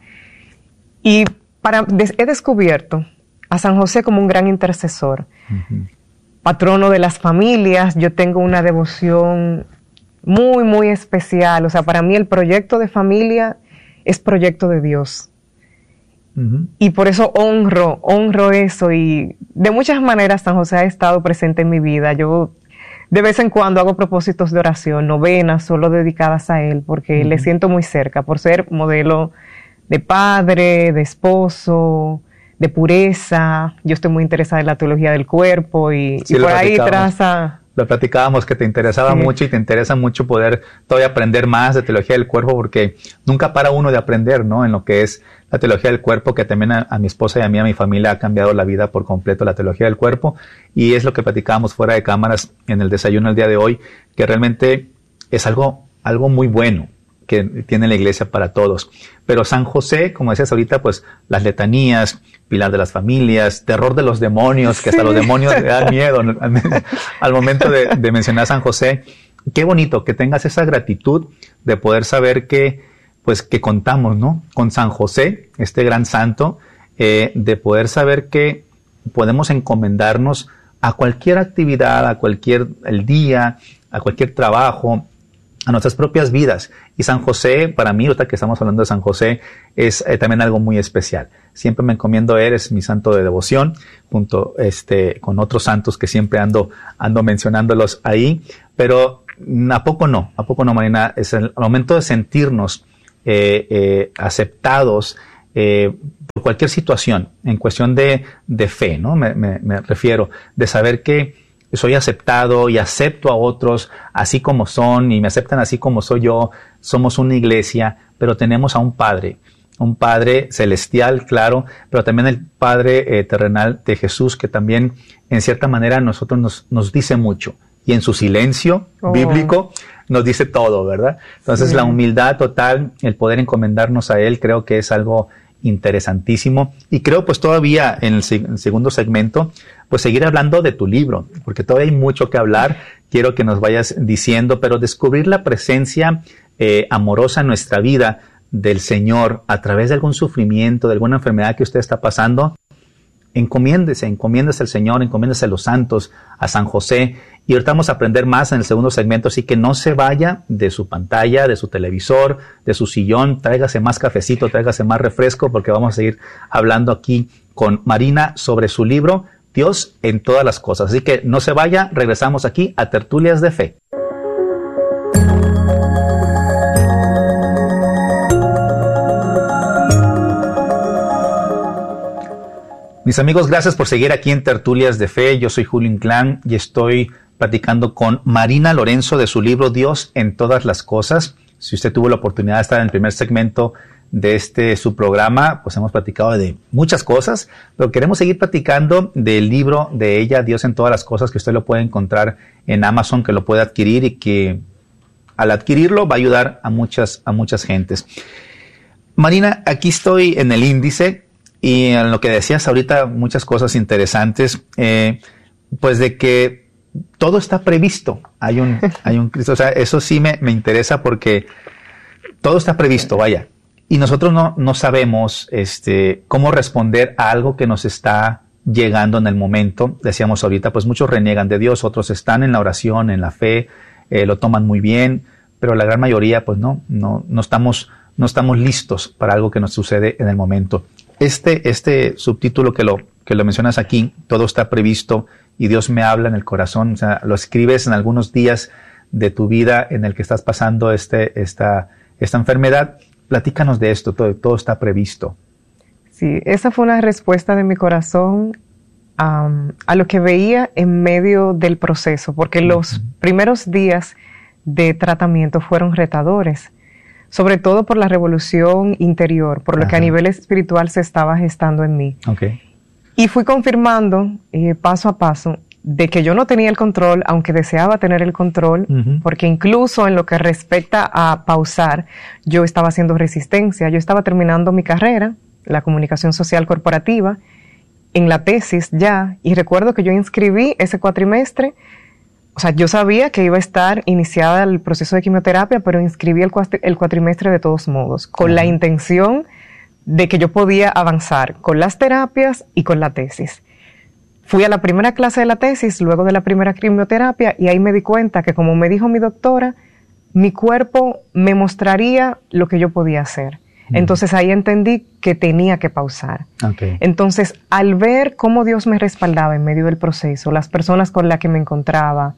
Y para, des, he descubierto a San José como un gran intercesor, uh-huh. patrono de las familias. Yo tengo una devoción muy, muy especial. O sea, para mí el proyecto de familia es proyecto de Dios. Uh-huh. Y por eso honro, honro eso y de muchas maneras San José ha estado presente en mi vida. Yo de vez en cuando hago propósitos de oración, novenas solo dedicadas a él porque uh-huh. le siento muy cerca por ser modelo de padre, de esposo, de pureza. Yo estoy muy interesada en la teología del cuerpo y, sí, y por ahí traza... Lo platicábamos que te interesaba sí. mucho y te interesa mucho poder todavía aprender más de teología del cuerpo porque nunca para uno de aprender, ¿no? En lo que es la teología del cuerpo, que también a, a mi esposa y a mí, a mi familia, ha cambiado la vida por completo la teología del cuerpo. Y es lo que platicábamos fuera de cámaras en el desayuno el día de hoy, que realmente es algo, algo muy bueno que tiene la iglesia para todos. Pero San José, como decías ahorita, pues las letanías, pilar de las familias, terror de los demonios, que hasta sí. los demonios le dan miedo al, al momento de, de mencionar a San José. Qué bonito que tengas esa gratitud de poder saber que, pues, que contamos, ¿no? Con San José, este gran santo, eh, de poder saber que podemos encomendarnos a cualquier actividad, a cualquier el día, a cualquier trabajo, a nuestras propias vidas. Y San José, para mí, ahorita que estamos hablando de San José, es eh, también algo muy especial. Siempre me encomiendo a él, es mi santo de devoción, junto este, con otros santos que siempre ando, ando mencionándolos ahí. Pero ¿a poco no? ¿A poco no, Marina? Es el momento de sentirnos eh, eh, aceptados eh, por cualquier situación, en cuestión de, de fe, ¿no? Me, me, me refiero, de saber que soy aceptado y acepto a otros así como son y me aceptan así como soy yo. Somos una iglesia, pero tenemos a un Padre, un Padre celestial, claro, pero también el Padre eh, terrenal de Jesús, que también en cierta manera a nosotros nos, nos dice mucho. Y en su silencio oh. bíblico nos dice todo, ¿verdad? Entonces sí. La humildad total, el poder encomendarnos a Él, creo que es algo interesantísimo. Y creo pues todavía en el, seg- el segundo segmento, pues seguir hablando de tu libro, porque todavía hay mucho que hablar. Quiero que nos vayas diciendo, pero descubrir la presencia eh, amorosa en nuestra vida del Señor a través de algún sufrimiento, de alguna enfermedad que usted está pasando. Encomiéndese, encomiéndese al Señor, encomiéndese a los santos, a San José. Y ahorita vamos a aprender más en el segundo segmento, así que no se vaya de su pantalla, de su televisor, de su sillón. Tráigase más cafecito, tráigase más refresco, porque vamos a seguir hablando aquí con Marina sobre su libro, Dios en todas las cosas. Así que no se vaya, regresamos aquí a Tertulias de Fe. Mis amigos, gracias por seguir aquí en Tertulias de Fe. Yo soy Julio Inclán y estoy platicando con Marina Lorenzo de su libro Dios en todas las cosas. Si usted tuvo la oportunidad de estar en el primer segmento de este su programa, pues hemos platicado de muchas cosas, pero queremos seguir platicando del libro de ella, Dios en todas las cosas, que usted lo puede encontrar en Amazon, que lo puede adquirir y que al adquirirlo va a ayudar a muchas, a muchas gentes. Marina, aquí estoy en el índice. Y en lo que decías ahorita, muchas cosas interesantes, eh, pues de que todo está previsto. Hay un, hay un Cristo, o sea, eso sí me, me interesa porque todo está previsto, vaya. Y nosotros no, no sabemos este, cómo responder a algo que nos está llegando en el momento. Decíamos ahorita, pues muchos reniegan de Dios, otros están en la oración, en la fe, eh, lo toman muy bien, pero la gran mayoría, pues no, no, no estamos, no estamos listos para algo que nos sucede en el momento. Este, este subtítulo que lo, que lo mencionas aquí, todo está previsto y Dios me habla en el corazón, o sea, lo escribes en algunos días de tu vida en el que estás pasando este, esta, esta enfermedad. Platícanos de esto, todo, todo está previsto. Sí, esa fue una respuesta de mi corazón um, a lo que veía en medio del proceso, porque uh-huh. los primeros días de tratamiento fueron retadores. Sobre todo por la revolución interior, por lo Ajá. que a nivel espiritual se estaba gestando en mí. Okay. Y fui confirmando eh, paso a paso de que yo no tenía el control, aunque deseaba tener el control, uh-huh. porque incluso en lo que respecta a pausar, yo estaba haciendo resistencia. Yo estaba terminando mi carrera, la comunicación social corporativa, en la tesis ya, y recuerdo que yo inscribí ese cuatrimestre. O sea, yo sabía que iba a estar iniciada el proceso de quimioterapia, pero inscribí el, cuatri- el cuatrimestre de todos modos, con uh-huh. la intención de que yo podía avanzar con las terapias y con la tesis. Fui a la primera clase de la tesis, luego de la primera quimioterapia, y ahí me di cuenta que, como me dijo mi doctora, mi cuerpo me mostraría lo que yo podía hacer. Uh-huh. Entonces ahí entendí que tenía que pausar. Okay. Entonces, al ver cómo Dios me respaldaba en medio del proceso, las personas con las que me encontraba,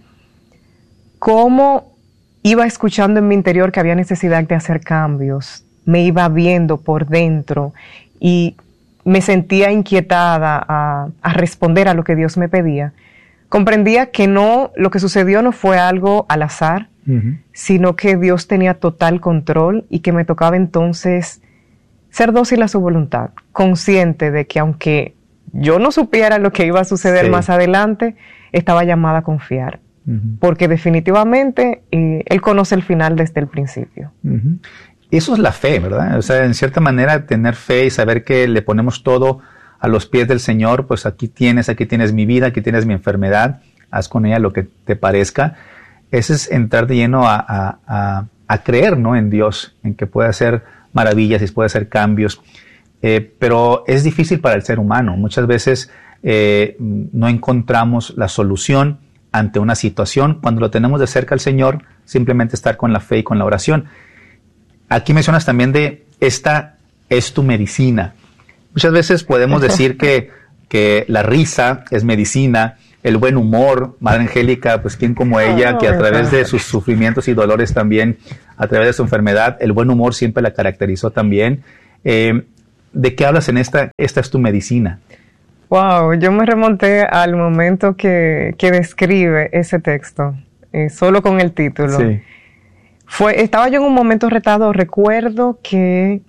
cómo iba escuchando en mi interior que había necesidad de hacer cambios, me iba viendo por dentro y me sentía inquietada a, a responder a lo que Dios me pedía, comprendía que no, lo que sucedió no fue algo al azar, uh-huh. sino que Dios tenía total control y que me tocaba entonces ser dócil a su voluntad, consciente de que aunque yo no supiera lo que iba a suceder sí. más adelante, estaba llamada a confiar. Porque definitivamente eh, Él conoce el final desde el principio. Uh-huh. Eso es la fe, ¿verdad? O sea, en cierta manera tener fe y saber que le ponemos todo a los pies del Señor, pues aquí tienes, aquí tienes mi vida, aquí tienes mi enfermedad, haz con ella lo que te parezca. Ese es entrar de lleno a, a, a, a creer, ¿no? En Dios, en que puede hacer maravillas y puede hacer cambios. Eh, pero es difícil para el ser humano. Muchas veces eh, no encontramos la solución ante una situación. Cuando lo tenemos de cerca al Señor, simplemente estar con la fe y con la oración. Aquí mencionas también de esta es tu medicina. Muchas veces podemos decir que, que la risa es medicina, el buen humor, Madre Angélica, pues quién como ella, que a través de sus sufrimientos y dolores también, a través de su enfermedad, el buen humor siempre la caracterizó también. Eh, ¿De qué hablas en esta, esta es tu medicina? Wow, yo me remonté al momento que, que describe ese texto, eh, solo con el título. Sí. Fue, estaba yo en un momento retado, recuerdo que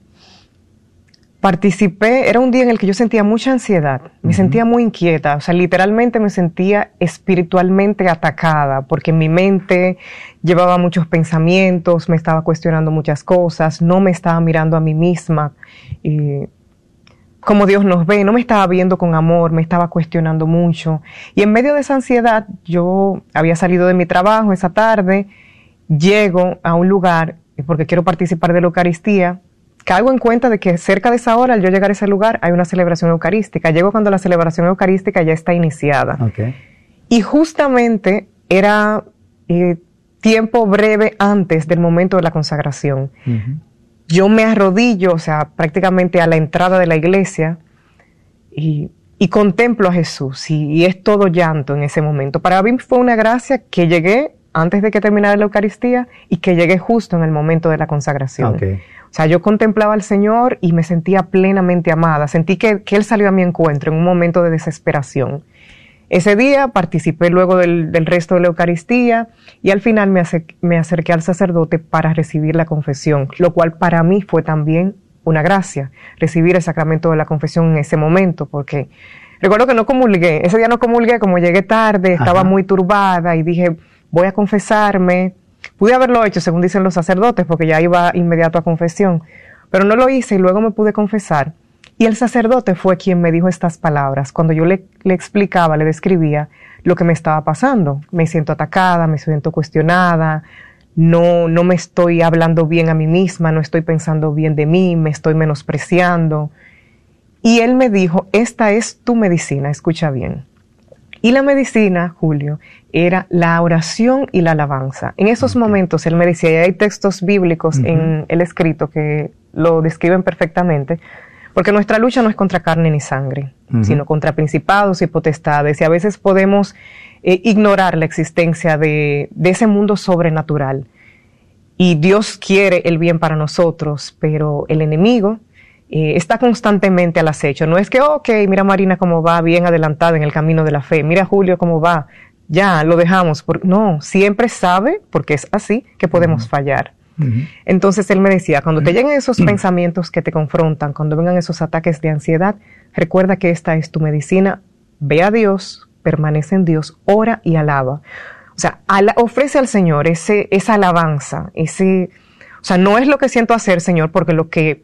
participé, era un día en el que yo sentía mucha ansiedad, me uh-huh. sentía muy inquieta, o sea, literalmente me sentía espiritualmente atacada, porque mi mente llevaba muchos pensamientos, me estaba cuestionando muchas cosas, no me estaba mirando a mí misma, y como Dios nos ve, no me estaba viendo con amor, me estaba cuestionando mucho. Y en medio de esa ansiedad, yo había salido de mi trabajo esa tarde, llego a un lugar, porque quiero participar de la Eucaristía, caigo en cuenta de que cerca de esa hora, al yo llegar a ese lugar, hay una celebración eucarística. Llego cuando la celebración eucarística ya está iniciada. Okay. Y justamente era eh, tiempo breve antes del momento de la consagración. Uh-huh. Yo me arrodillo, o sea, prácticamente a la entrada de la iglesia y, y contemplo a Jesús y, y es todo llanto en ese momento. Para mí fue una gracia que llegué antes de que terminara la Eucaristía y que llegué justo en el momento de la consagración. Okay. O sea, yo contemplaba al Señor y me sentía plenamente amada. Sentí que, que Él salió a mi encuentro en un momento de desesperación. Ese día participé luego del, del resto de la Eucaristía y al final me, acer, me acerqué al sacerdote para recibir la confesión, lo cual para mí fue también una gracia, recibir el sacramento de la confesión en ese momento, porque recuerdo que no comulgué, ese día no comulgué, como llegué tarde, estaba Ajá. muy turbada y dije, voy a confesarme. Pude haberlo hecho, según dicen los sacerdotes, porque ya iba inmediato a confesión, pero no lo hice y luego me pude confesar. Y el sacerdote fue quien me dijo estas palabras. Cuando yo le, le explicaba, le describía lo que me estaba pasando. Me siento atacada, me siento cuestionada, no, no me estoy hablando bien a mí misma, no estoy pensando bien de mí, me estoy menospreciando. Y él me dijo, esta es tu medicina, escucha bien. Y la medicina, Julio, era la oración y la alabanza. En esos okay. momentos él me decía, y hay textos bíblicos uh-huh. en el escrito que lo describen perfectamente, porque nuestra lucha no es contra carne ni sangre, uh-huh. sino contra principados y potestades, y a veces podemos eh, ignorar la existencia de, de ese mundo sobrenatural. Y Dios quiere el bien para nosotros, pero el enemigo eh, está constantemente al acecho. No es que, ok, mira Marina cómo va bien adelantada en el camino de la fe, mira Julio cómo va, ya lo dejamos. Por... No, siempre sabe, porque es así, que podemos uh-huh. fallar. Uh-huh. Entonces él me decía, cuando te lleguen esos uh-huh. pensamientos que te confrontan, cuando vengan esos ataques de ansiedad, recuerda que esta es tu medicina, ve a Dios, permanece en Dios, ora y alaba. O sea, ala, ofrece al Señor ese, esa alabanza, ese, o sea, no es lo que siento hacer, Señor, porque lo que,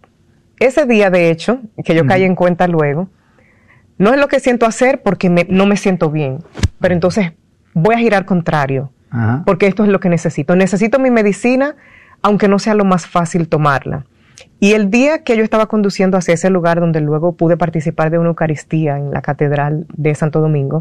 ese día de hecho, que yo uh-huh. caí en cuenta luego, no es lo que siento hacer porque me, no me siento bien, pero entonces voy a girar contrario. Ajá. Porque esto es lo que necesito. Necesito mi medicina, aunque no sea lo más fácil tomarla. Y el día que yo estaba conduciendo hacia ese lugar donde luego pude participar de una Eucaristía en la Catedral de Santo Domingo,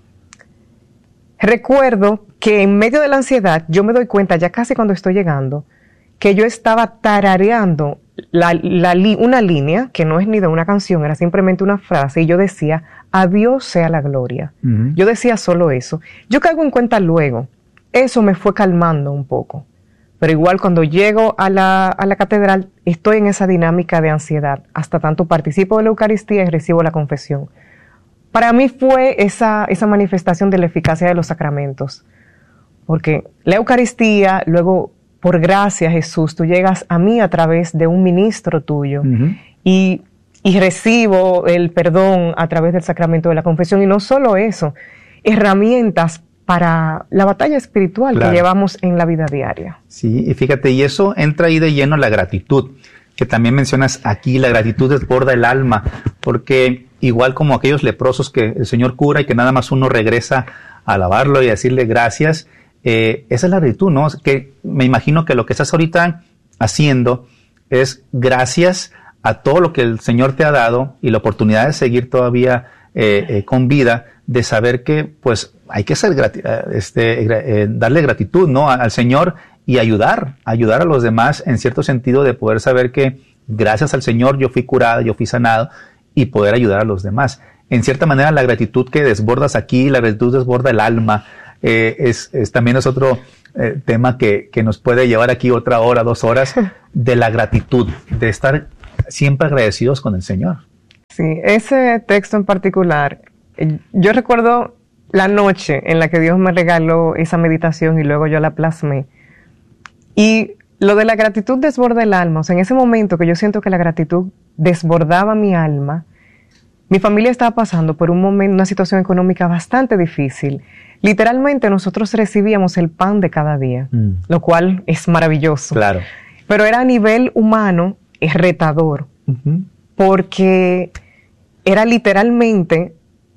recuerdo que en medio de la ansiedad yo me doy cuenta, ya casi cuando estoy llegando, que yo estaba tarareando la, la, una línea que no es ni de una canción, era simplemente una frase, y yo decía, a Dios sea la gloria. Uh-huh. Yo decía solo eso. Yo caigo en cuenta luego. Eso me fue calmando un poco. Pero igual cuando llego a la, a la catedral, estoy en esa dinámica de ansiedad. Hasta tanto participo de la Eucaristía y recibo la confesión. Para mí fue esa, esa manifestación de la eficacia de los sacramentos. Porque la Eucaristía, luego, por gracia, Jesús, tú llegas a mí a través de un ministro tuyo. Uh-huh. Y, y recibo el perdón a través del sacramento de la confesión. Y no solo eso, herramientas para la batalla espiritual claro. que llevamos en la vida diaria. Sí, y fíjate, y eso entra ahí de lleno la gratitud, que también mencionas aquí, la gratitud desborda el alma, porque igual como aquellos leprosos que el Señor cura y que nada más uno regresa a alabarlo y a decirle gracias, eh, esa es la gratitud, ¿no? Que me imagino que lo que estás ahorita haciendo es gracias a todo lo que el Señor te ha dado y la oportunidad de seguir todavía eh, eh, con vida, de saber que pues hay que ser grati este, eh, darle gratitud, ¿no? al Señor y ayudar, ayudar a los demás en cierto sentido, de poder saber que gracias al Señor yo fui curado, yo fui sanado, y poder ayudar a los demás. En cierta manera, la gratitud que desbordas aquí, la gratitud desborda el alma, eh, es, es también es otro eh, tema que, que nos puede llevar aquí otra hora, dos horas, de la gratitud, de estar siempre agradecidos con el Señor. Sí, ese texto en particular, yo recuerdo la noche en la que Dios me regaló esa meditación y luego yo la plasmé. Y lo de la gratitud desborda el alma, o sea, en ese momento que yo siento que la gratitud desbordaba mi alma, mi familia estaba pasando por un momento, una situación económica bastante difícil. Literalmente nosotros recibíamos el pan de cada día, mm. lo cual es maravilloso. Claro. Pero era a nivel humano, es retador, uh-huh. porque era literalmente,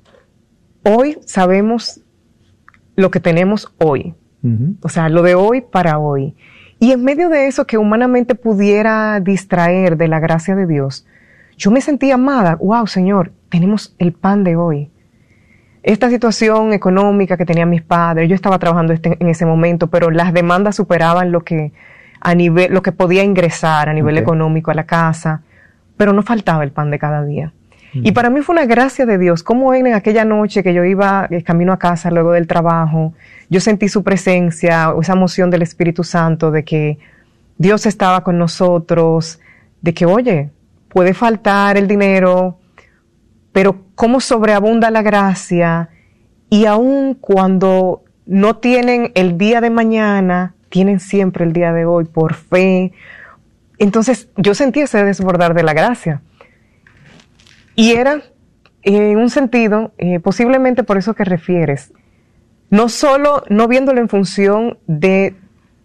hoy sabemos lo que tenemos hoy, uh-huh. o sea, lo de hoy para hoy. Y en medio de eso que humanamente pudiera distraer de la gracia de Dios, yo me sentía amada. Wow, Señor, tenemos el pan de hoy. Esta situación económica que tenían mis padres, yo estaba trabajando este, en ese momento, pero las demandas superaban lo que, a nivel, lo que podía ingresar a nivel okay. económico a la casa, pero no faltaba el pan de cada día. Mm. Y para mí fue una gracia de Dios, como en aquella noche que yo iba camino a casa luego del trabajo, yo sentí su presencia, esa emoción del Espíritu Santo de que Dios estaba con nosotros, de que, oye, puede faltar el dinero, pero cómo sobreabunda la gracia, y aun cuando no tienen el día de mañana, tienen siempre el día de hoy por fe. Entonces yo sentí ese desbordar de la gracia. Y era, en un sentido, eh, posiblemente por eso que refieres, no solo no viéndolo en función de,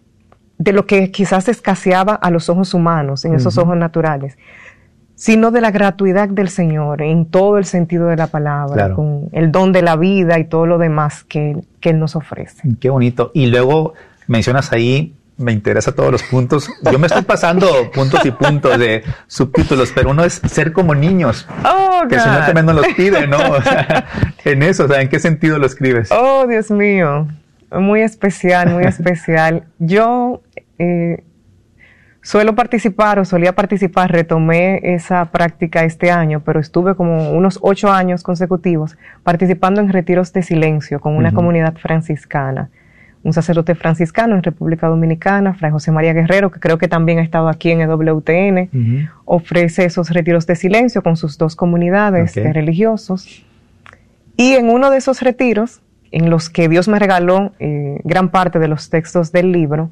de lo que quizás escaseaba a los ojos humanos, en esos uh-huh. ojos naturales, sino de la gratuidad del Señor, en todo el sentido de la palabra, claro. con el don de la vida y todo lo demás que, que Él nos ofrece. Qué bonito. Y luego mencionas ahí, me interesa todos los puntos. Yo me estoy pasando puntos y puntos de subtítulos, pero uno es ser como niños. Oh, que God. el Señor también nos los pide, ¿no? O sea, en eso, o sea, ¿en qué sentido lo escribes? Oh, Dios mío. Muy especial, muy especial. Yo... Eh, Suelo participar o solía participar, retomé esa práctica este año, pero estuve como unos ocho años consecutivos participando en retiros de silencio con una uh-huh. comunidad franciscana. Un sacerdote franciscano en República Dominicana, Fray José María Guerrero, que creo que también ha estado aquí en E W T N, uh-huh. ofrece esos retiros de silencio con sus dos comunidades okay. religiosos. Y en uno de esos retiros, en los que Dios me regaló eh, gran parte de los textos del libro,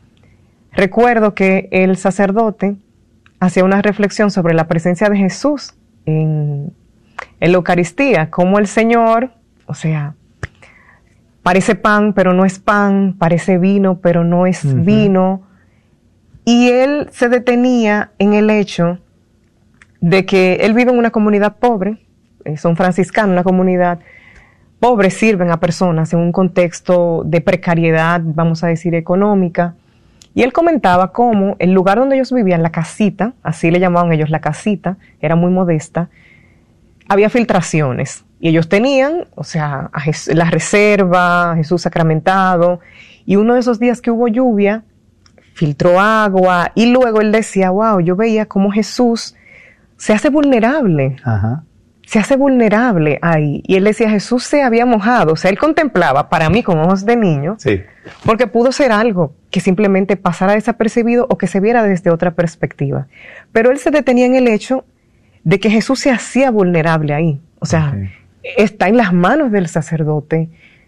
recuerdo que el sacerdote hacía una reflexión sobre la presencia de Jesús en, en la Eucaristía, como el Señor, o sea, parece pan, pero no es pan, parece vino, pero no es uh-huh. vino, y él se detenía en el hecho de que él vive en una comunidad pobre, eh, son franciscanos, una comunidad pobre, sirven a personas en un contexto de precariedad, vamos a decir, económica. Y él comentaba cómo el lugar donde ellos vivían, la casita, así le llamaban ellos la casita, era muy modesta, había filtraciones. Y ellos tenían, o sea, a Jesús, la reserva, a Jesús sacramentado, y uno de esos días que hubo lluvia, filtró agua, y luego él decía, wow, yo veía cómo Jesús se hace vulnerable. Ajá. Se hace vulnerable ahí. Y él decía, Jesús se había mojado. O sea, él contemplaba, para mí, con ojos de niño, sí. porque pudo ser algo que simplemente pasara desapercibido o que se viera desde otra perspectiva. Pero él se detenía en el hecho de que Jesús se hacía vulnerable ahí. O sea, okay. está en las manos del sacerdote.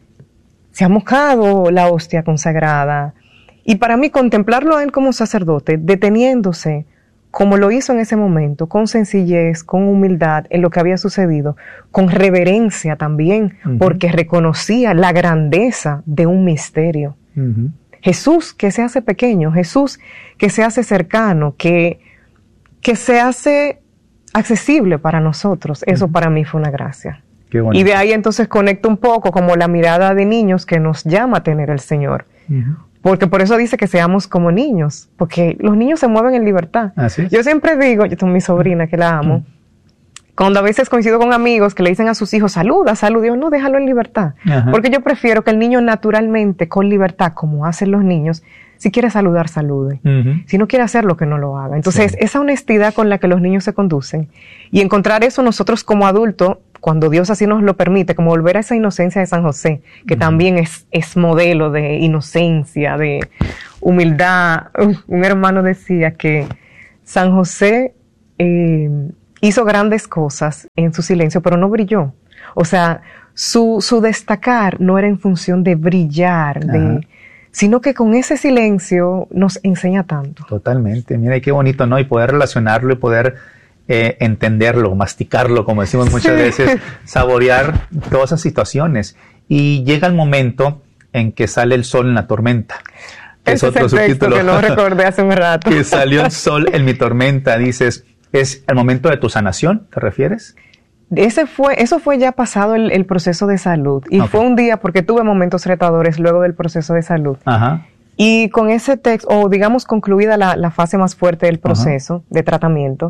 Se ha mojado la hostia consagrada. Y para mí, contemplarlo a él como sacerdote, deteniéndose, como lo hizo en ese momento, con sencillez, con humildad en lo que había sucedido, con reverencia también, uh-huh. porque reconocía la grandeza de un misterio. Uh-huh. Jesús que se hace pequeño, Jesús que se hace cercano, que, que se hace accesible para nosotros, eso uh-huh. para mí fue una gracia. Qué bonito. Y de ahí entonces conecto un poco como la mirada de niños que nos llama a tener el Señor. Uh-huh. Porque por eso dice que seamos como niños, porque los niños se mueven en libertad. ¿Ah, sí? Yo siempre digo, yo tengo mi sobrina que la amo, Cuando a veces coincido con amigos que le dicen a sus hijos, saluda, saluda, yo no, déjalo en libertad. Ajá. Porque yo prefiero que el niño naturalmente, con libertad, como hacen los niños, si quiere saludar, salude. Uh-huh. Si no quiere hacerlo, que no lo haga. Entonces, sí. esa honestidad con la que los niños se conducen y encontrar eso nosotros como adultos, cuando Dios así nos lo permite, como volver a esa inocencia de San José, que uh-huh. también es, es modelo de inocencia, de humildad. Uh, un hermano decía que San José eh, hizo grandes cosas en su silencio, pero no brilló. O sea, su, su destacar no era en función de brillar, uh-huh. de... sino que con ese silencio nos enseña tanto. Totalmente. Mira, qué bonito, ¿no? Y poder relacionarlo y poder eh, entenderlo, masticarlo, como decimos muchas sí. veces, saborear todas esas situaciones. Y llega el momento en que sale el sol en la tormenta. Que Ese es otro es el subtítulo. Texto que lo recordé hace un rato. Que salió el sol en mi tormenta. Dices, ¿es el momento de tu sanación? ¿Te refieres? Ese fue, eso fue ya pasado el, el proceso de salud. Y okay. fue un día porque tuve momentos retadores luego del proceso de salud. Ajá. Y con ese texto, o digamos concluida la, la fase más fuerte del proceso Ajá. de tratamiento,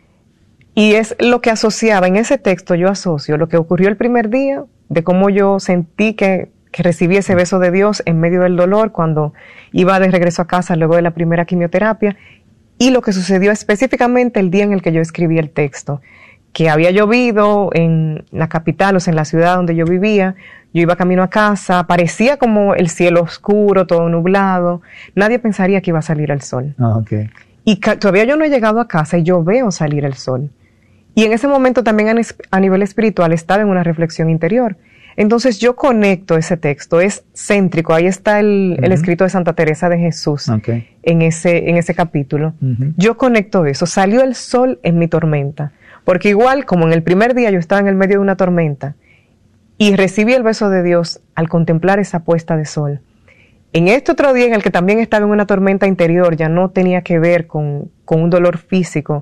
y es lo que asociaba, en ese texto yo asocio lo que ocurrió el primer día, de cómo yo sentí que, que recibí ese beso de Dios en medio del dolor cuando iba de regreso a casa luego de la primera quimioterapia, y lo que sucedió específicamente el día en el que yo escribí el texto. Que había llovido en la capital, o sea, en la ciudad donde yo vivía. Yo iba camino a casa, parecía como el cielo oscuro, todo nublado. Nadie pensaría que iba a salir el sol. Ah, okay. Y ca- todavía yo no he llegado a casa y yo veo salir el sol. Y en ese momento también a, a nivel espiritual estaba en una reflexión interior. Entonces yo conecto ese texto, es céntrico, ahí está el, uh-huh. el escrito de Santa Teresa de Jesús okay. en, ese, en ese capítulo. Uh-huh. Yo conecto eso, salió el sol en mi tormenta. Porque igual, como en el primer día yo estaba en el medio de una tormenta y recibí el beso de Dios al contemplar esa puesta de sol, en este otro día en el que también estaba en una tormenta interior, ya no tenía que ver con, con un dolor físico,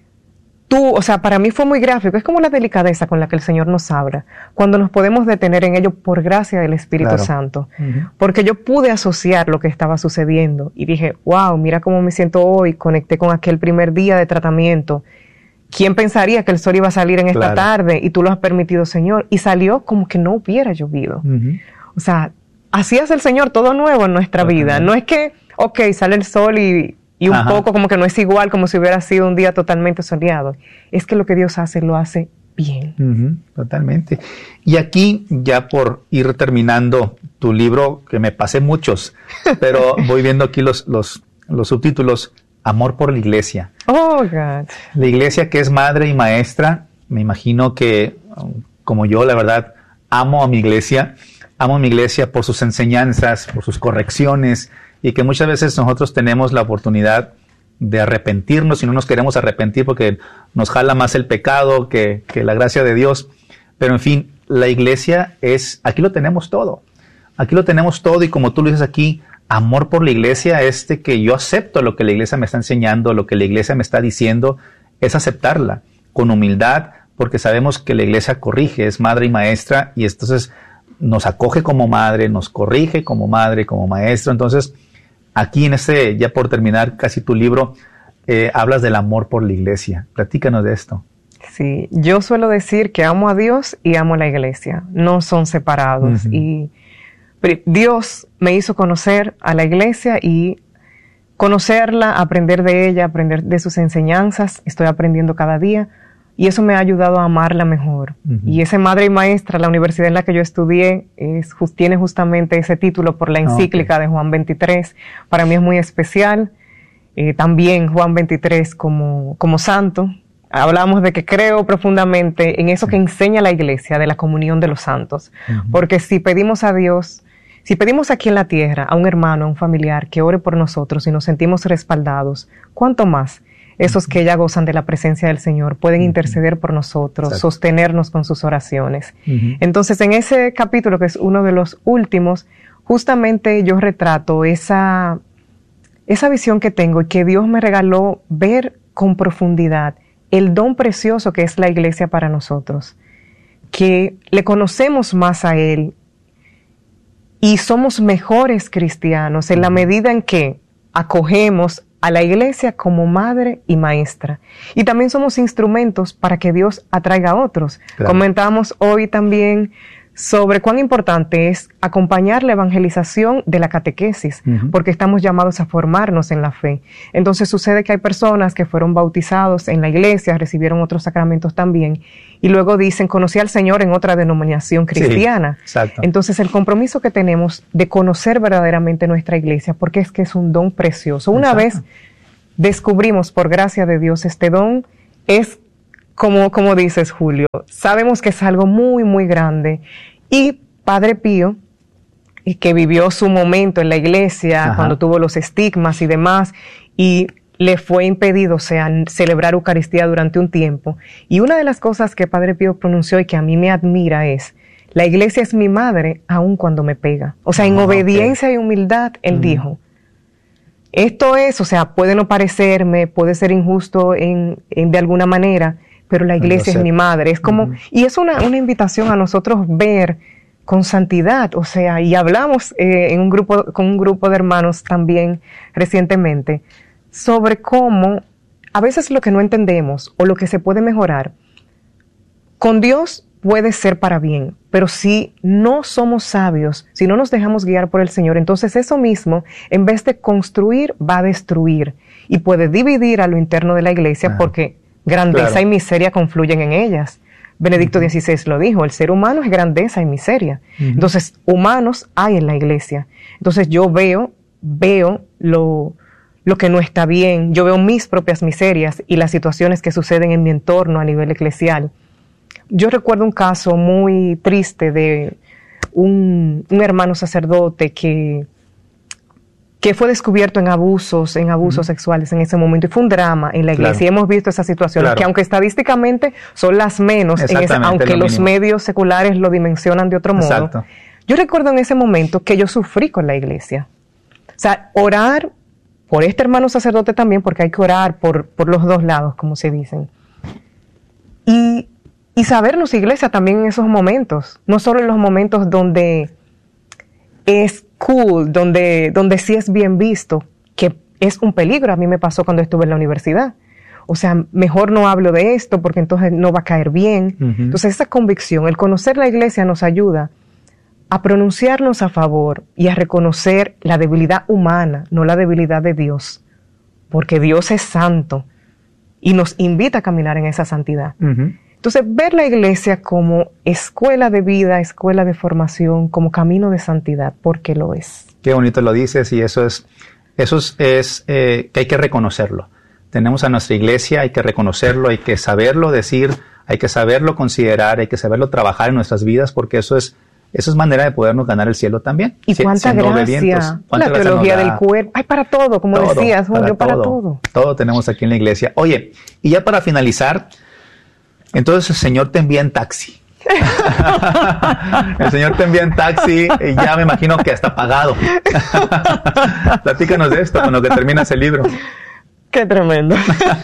tú, o sea, para mí fue muy gráfico, es como la delicadeza con la que el Señor nos habla, cuando nos podemos detener en ello por gracia del Espíritu claro. Santo, uh-huh. porque yo pude asociar lo que estaba sucediendo y dije, wow, mira cómo me siento hoy, conecté con aquel primer día de tratamiento. ¿Quién pensaría que el sol iba a salir en esta claro. tarde? Y tú lo has permitido, Señor. Y salió como que no hubiera llovido. Uh-huh. O sea, así hace el Señor todo nuevo en nuestra okay. vida. No es que, ok, sale el sol y, y un Ajá. poco como que no es igual como si hubiera sido un día totalmente soleado. Es que lo que Dios hace, lo hace bien. Uh-huh. Totalmente. Y aquí, ya por ir terminando tu libro, que me pasé muchos, pero voy viendo aquí los, los, los subtítulos. Amor por la iglesia. Oh, God. La iglesia que es madre y maestra, me imagino que, como yo, la verdad, amo a mi iglesia, amo a mi iglesia por sus enseñanzas, por sus correcciones, y que muchas veces nosotros tenemos la oportunidad de arrepentirnos y no nos queremos arrepentir porque nos jala más el pecado que, que la gracia de Dios. Pero en fin, la iglesia es, aquí lo tenemos todo. Aquí lo tenemos todo y como tú lo dices aquí, amor por la iglesia es de que yo acepto lo que la iglesia me está enseñando, lo que la iglesia me está diciendo, es aceptarla con humildad, porque sabemos que la iglesia corrige, es madre y maestra, y entonces nos acoge como madre, nos corrige como madre, como maestro. Entonces, aquí en este, ya por terminar casi tu libro, eh, hablas del amor por la iglesia. Platícanos de esto. Sí, yo suelo decir que amo a Dios y amo a la iglesia, no son separados. Uh-huh. Y Dios me hizo conocer a la iglesia y conocerla, aprender de ella, aprender de sus enseñanzas. Estoy aprendiendo cada día y eso me ha ayudado a amarla mejor. Uh-huh. Y ese madre y maestra, la universidad en la que yo estudié, es, tiene justamente ese título por la encíclica okay. de Juan veintitrés. Para mí es muy especial. Eh, también Juan veintitrés como, como santo. Hablamos de que creo profundamente en eso que enseña la iglesia, de la comunión de los santos. Uh-huh. Porque si pedimos a Dios, si pedimos aquí en la tierra a un hermano, a un familiar que ore por nosotros y nos sentimos respaldados, ¿cuánto más esos uh-huh. que ya gozan de la presencia del Señor pueden uh-huh. interceder por nosotros, Exacto. sostenernos con sus oraciones? Uh-huh. Entonces, en ese capítulo, que es uno de los últimos, justamente yo retrato esa, esa visión que tengo y que Dios me regaló ver con profundidad el don precioso que es la iglesia para nosotros, que le conocemos más a Él y somos mejores cristianos en la medida en que acogemos a la iglesia como madre y maestra. Y también somos instrumentos para que Dios atraiga a otros. Claro. Comentábamos hoy también sobre cuán importante es acompañar la evangelización de la catequesis, uh-huh. porque estamos llamados a formarnos en la fe. Entonces sucede que hay personas que fueron bautizados en la iglesia, recibieron otros sacramentos también, y luego dicen, conocí al Señor en otra denominación cristiana. Sí, exacto. Entonces el compromiso que tenemos de conocer verdaderamente nuestra iglesia, porque es que es un don precioso. Una exacto. vez descubrimos por gracia de Dios este don, es Como, como dices, Julio, sabemos que es algo muy, muy grande. Y Padre Pío, que vivió su momento en la iglesia, Ajá. cuando tuvo los estigmas y demás, y le fue impedido, o sea, celebrar Eucaristía durante un tiempo. Y una de las cosas que Padre Pío pronunció y que a mí me admira es, la iglesia es mi madre, aun cuando me pega. O sea, en ah, obediencia okay. y humildad, él mm. dijo, esto es, o sea, puede no parecerme, puede ser injusto en, en de alguna manera, pero la iglesia es mi madre. Es como, uh-huh. y es una, una invitación a nosotros ver con santidad, o sea, y hablamos eh, en un grupo, con un grupo de hermanos también recientemente, sobre cómo a veces lo que no entendemos o lo que se puede mejorar, con Dios puede ser para bien, pero si no somos sabios, si no nos dejamos guiar por el Señor, entonces eso mismo, en vez de construir, va a destruir y puede dividir a lo interno de la iglesia uh-huh. porque grandeza claro. y miseria confluyen en ellas. Benedicto uh-huh. dieciséis lo dijo, el ser humano es grandeza y miseria. Uh-huh. Entonces, humanos hay en la iglesia. Entonces, yo veo, veo lo, lo que no está bien, yo veo mis propias miserias y las situaciones que suceden en mi entorno a nivel eclesial. Yo recuerdo un caso muy triste de un, un hermano sacerdote que que fue descubierto en abusos, en abusos uh-huh. sexuales en ese momento, y fue un drama en la iglesia, claro. y hemos visto esas situaciones, claro. que aunque estadísticamente son las menos, en ese, aunque los mínimo. medios seculares lo dimensionan de otro modo. Exacto. Yo recuerdo en ese momento que yo sufrí con la iglesia. O sea, orar por este hermano sacerdote también, porque hay que orar por, por los dos lados, como se dicen. Y, y sabernos iglesia también en esos momentos, no solo en los momentos donde es cool, donde, donde sí es bien visto, que es un peligro. A mí me pasó cuando estuve en la universidad. O sea, mejor no hablo de esto porque entonces no va a caer bien. Uh-huh. Entonces esa convicción, el conocer la iglesia nos ayuda a pronunciarnos a favor y a reconocer la debilidad humana, no la debilidad de Dios, porque Dios es santo y nos invita a caminar en esa santidad. Uh-huh. Entonces, ver la iglesia como escuela de vida, escuela de formación, como camino de santidad, porque lo es. Qué bonito lo dices, y eso es, eso es, es eh, que hay que reconocerlo. Tenemos a nuestra iglesia, hay que reconocerlo, hay que saberlo decir, hay que saberlo considerar, hay que saberlo trabajar en nuestras vidas, porque eso es, eso es manera de podernos ganar el cielo también. Y si, cuánta gracia, ¿Cuánta la teología del cuerpo, hay para todo, como todo, decías, Julio, para, para todo. todo. Todo tenemos aquí en la iglesia. Oye, y ya para finalizar, entonces el Señor te envía en taxi. El Señor te envía en taxi y ya me imagino que hasta pagado. Platícanos de esto con lo que terminas el libro. Qué tremendo.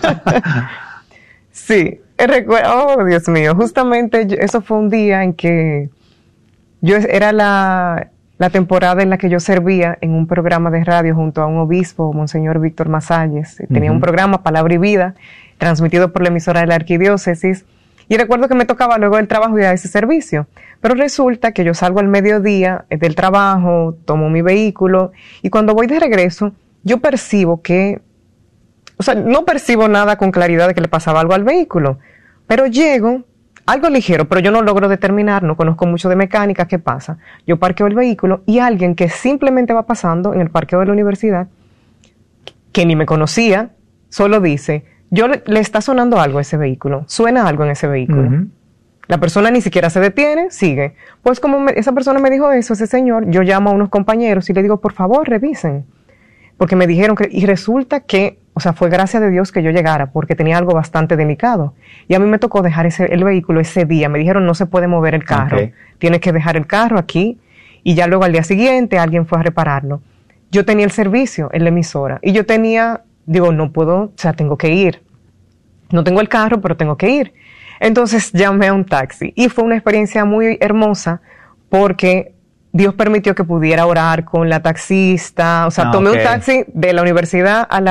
Sí, recuerdo, oh Dios mío, justamente yo, eso fue un día en que yo era la, la temporada en la que yo servía en un programa de radio junto a un obispo, Monseñor Víctor Masalles. Tenía uh-huh. un programa, Palabra y Vida, transmitido por la emisora de la Arquidiócesis. Y recuerdo que me tocaba luego del trabajo ir a ese servicio. Pero resulta que yo salgo al mediodía del trabajo, tomo mi vehículo, y cuando voy de regreso, yo percibo que, o sea, no percibo nada con claridad de que le pasaba algo al vehículo, pero llego, algo ligero, pero yo no logro determinar, no conozco mucho de mecánica, ¿qué pasa? Yo parqueo el vehículo y alguien que simplemente va pasando en el parqueo de la universidad, que ni me conocía, solo dice, yo le, le está sonando algo a ese vehículo, suena algo en ese vehículo. Uh-huh. La persona ni siquiera se detiene, sigue. Pues como me, esa persona me dijo eso, ese señor, yo llamo a unos compañeros y le digo, por favor, revisen. Porque me dijeron que, y resulta que, o sea, fue gracia de Dios que yo llegara, porque tenía algo bastante delicado. Y a mí me tocó dejar ese, el vehículo ese día. Me dijeron, no se puede mover el carro. Okay. Tienes que dejar el carro aquí. Y ya luego al día siguiente alguien fue a repararlo. Yo tenía el servicio en la emisora. Y yo tenía, digo, no puedo, o sea, tengo que ir. No tengo el carro, pero tengo que ir. Entonces llamé a un taxi. Y fue una experiencia muy hermosa porque Dios permitió que pudiera orar con la taxista. O sea, ah, tomé okay. un taxi de la universidad a la,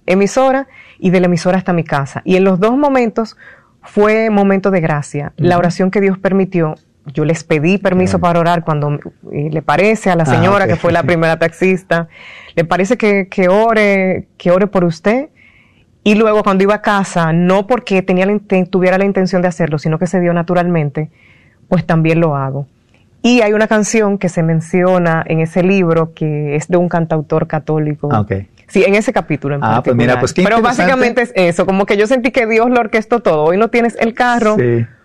emisora y de la emisora hasta mi casa. Y en los dos momentos fue momento de gracia. Uh-huh. La oración que Dios permitió, yo les pedí permiso uh-huh. para orar cuando eh, le parece a la señora, ah, okay. que fue la primera taxista, le parece que, que ore, que ore por usted. Y luego cuando iba a casa, no porque tenía la, tuviera la intención de hacerlo, sino que se dio naturalmente, pues también lo hago. Y hay una canción que se menciona en ese libro que es de un cantautor católico. Ah, okay. Sí, en ese capítulo en ah, particular. Pues mira, pues qué Pero básicamente es eso, como que yo sentí que Dios lo orquestó todo. Hoy no tienes el carro, sí.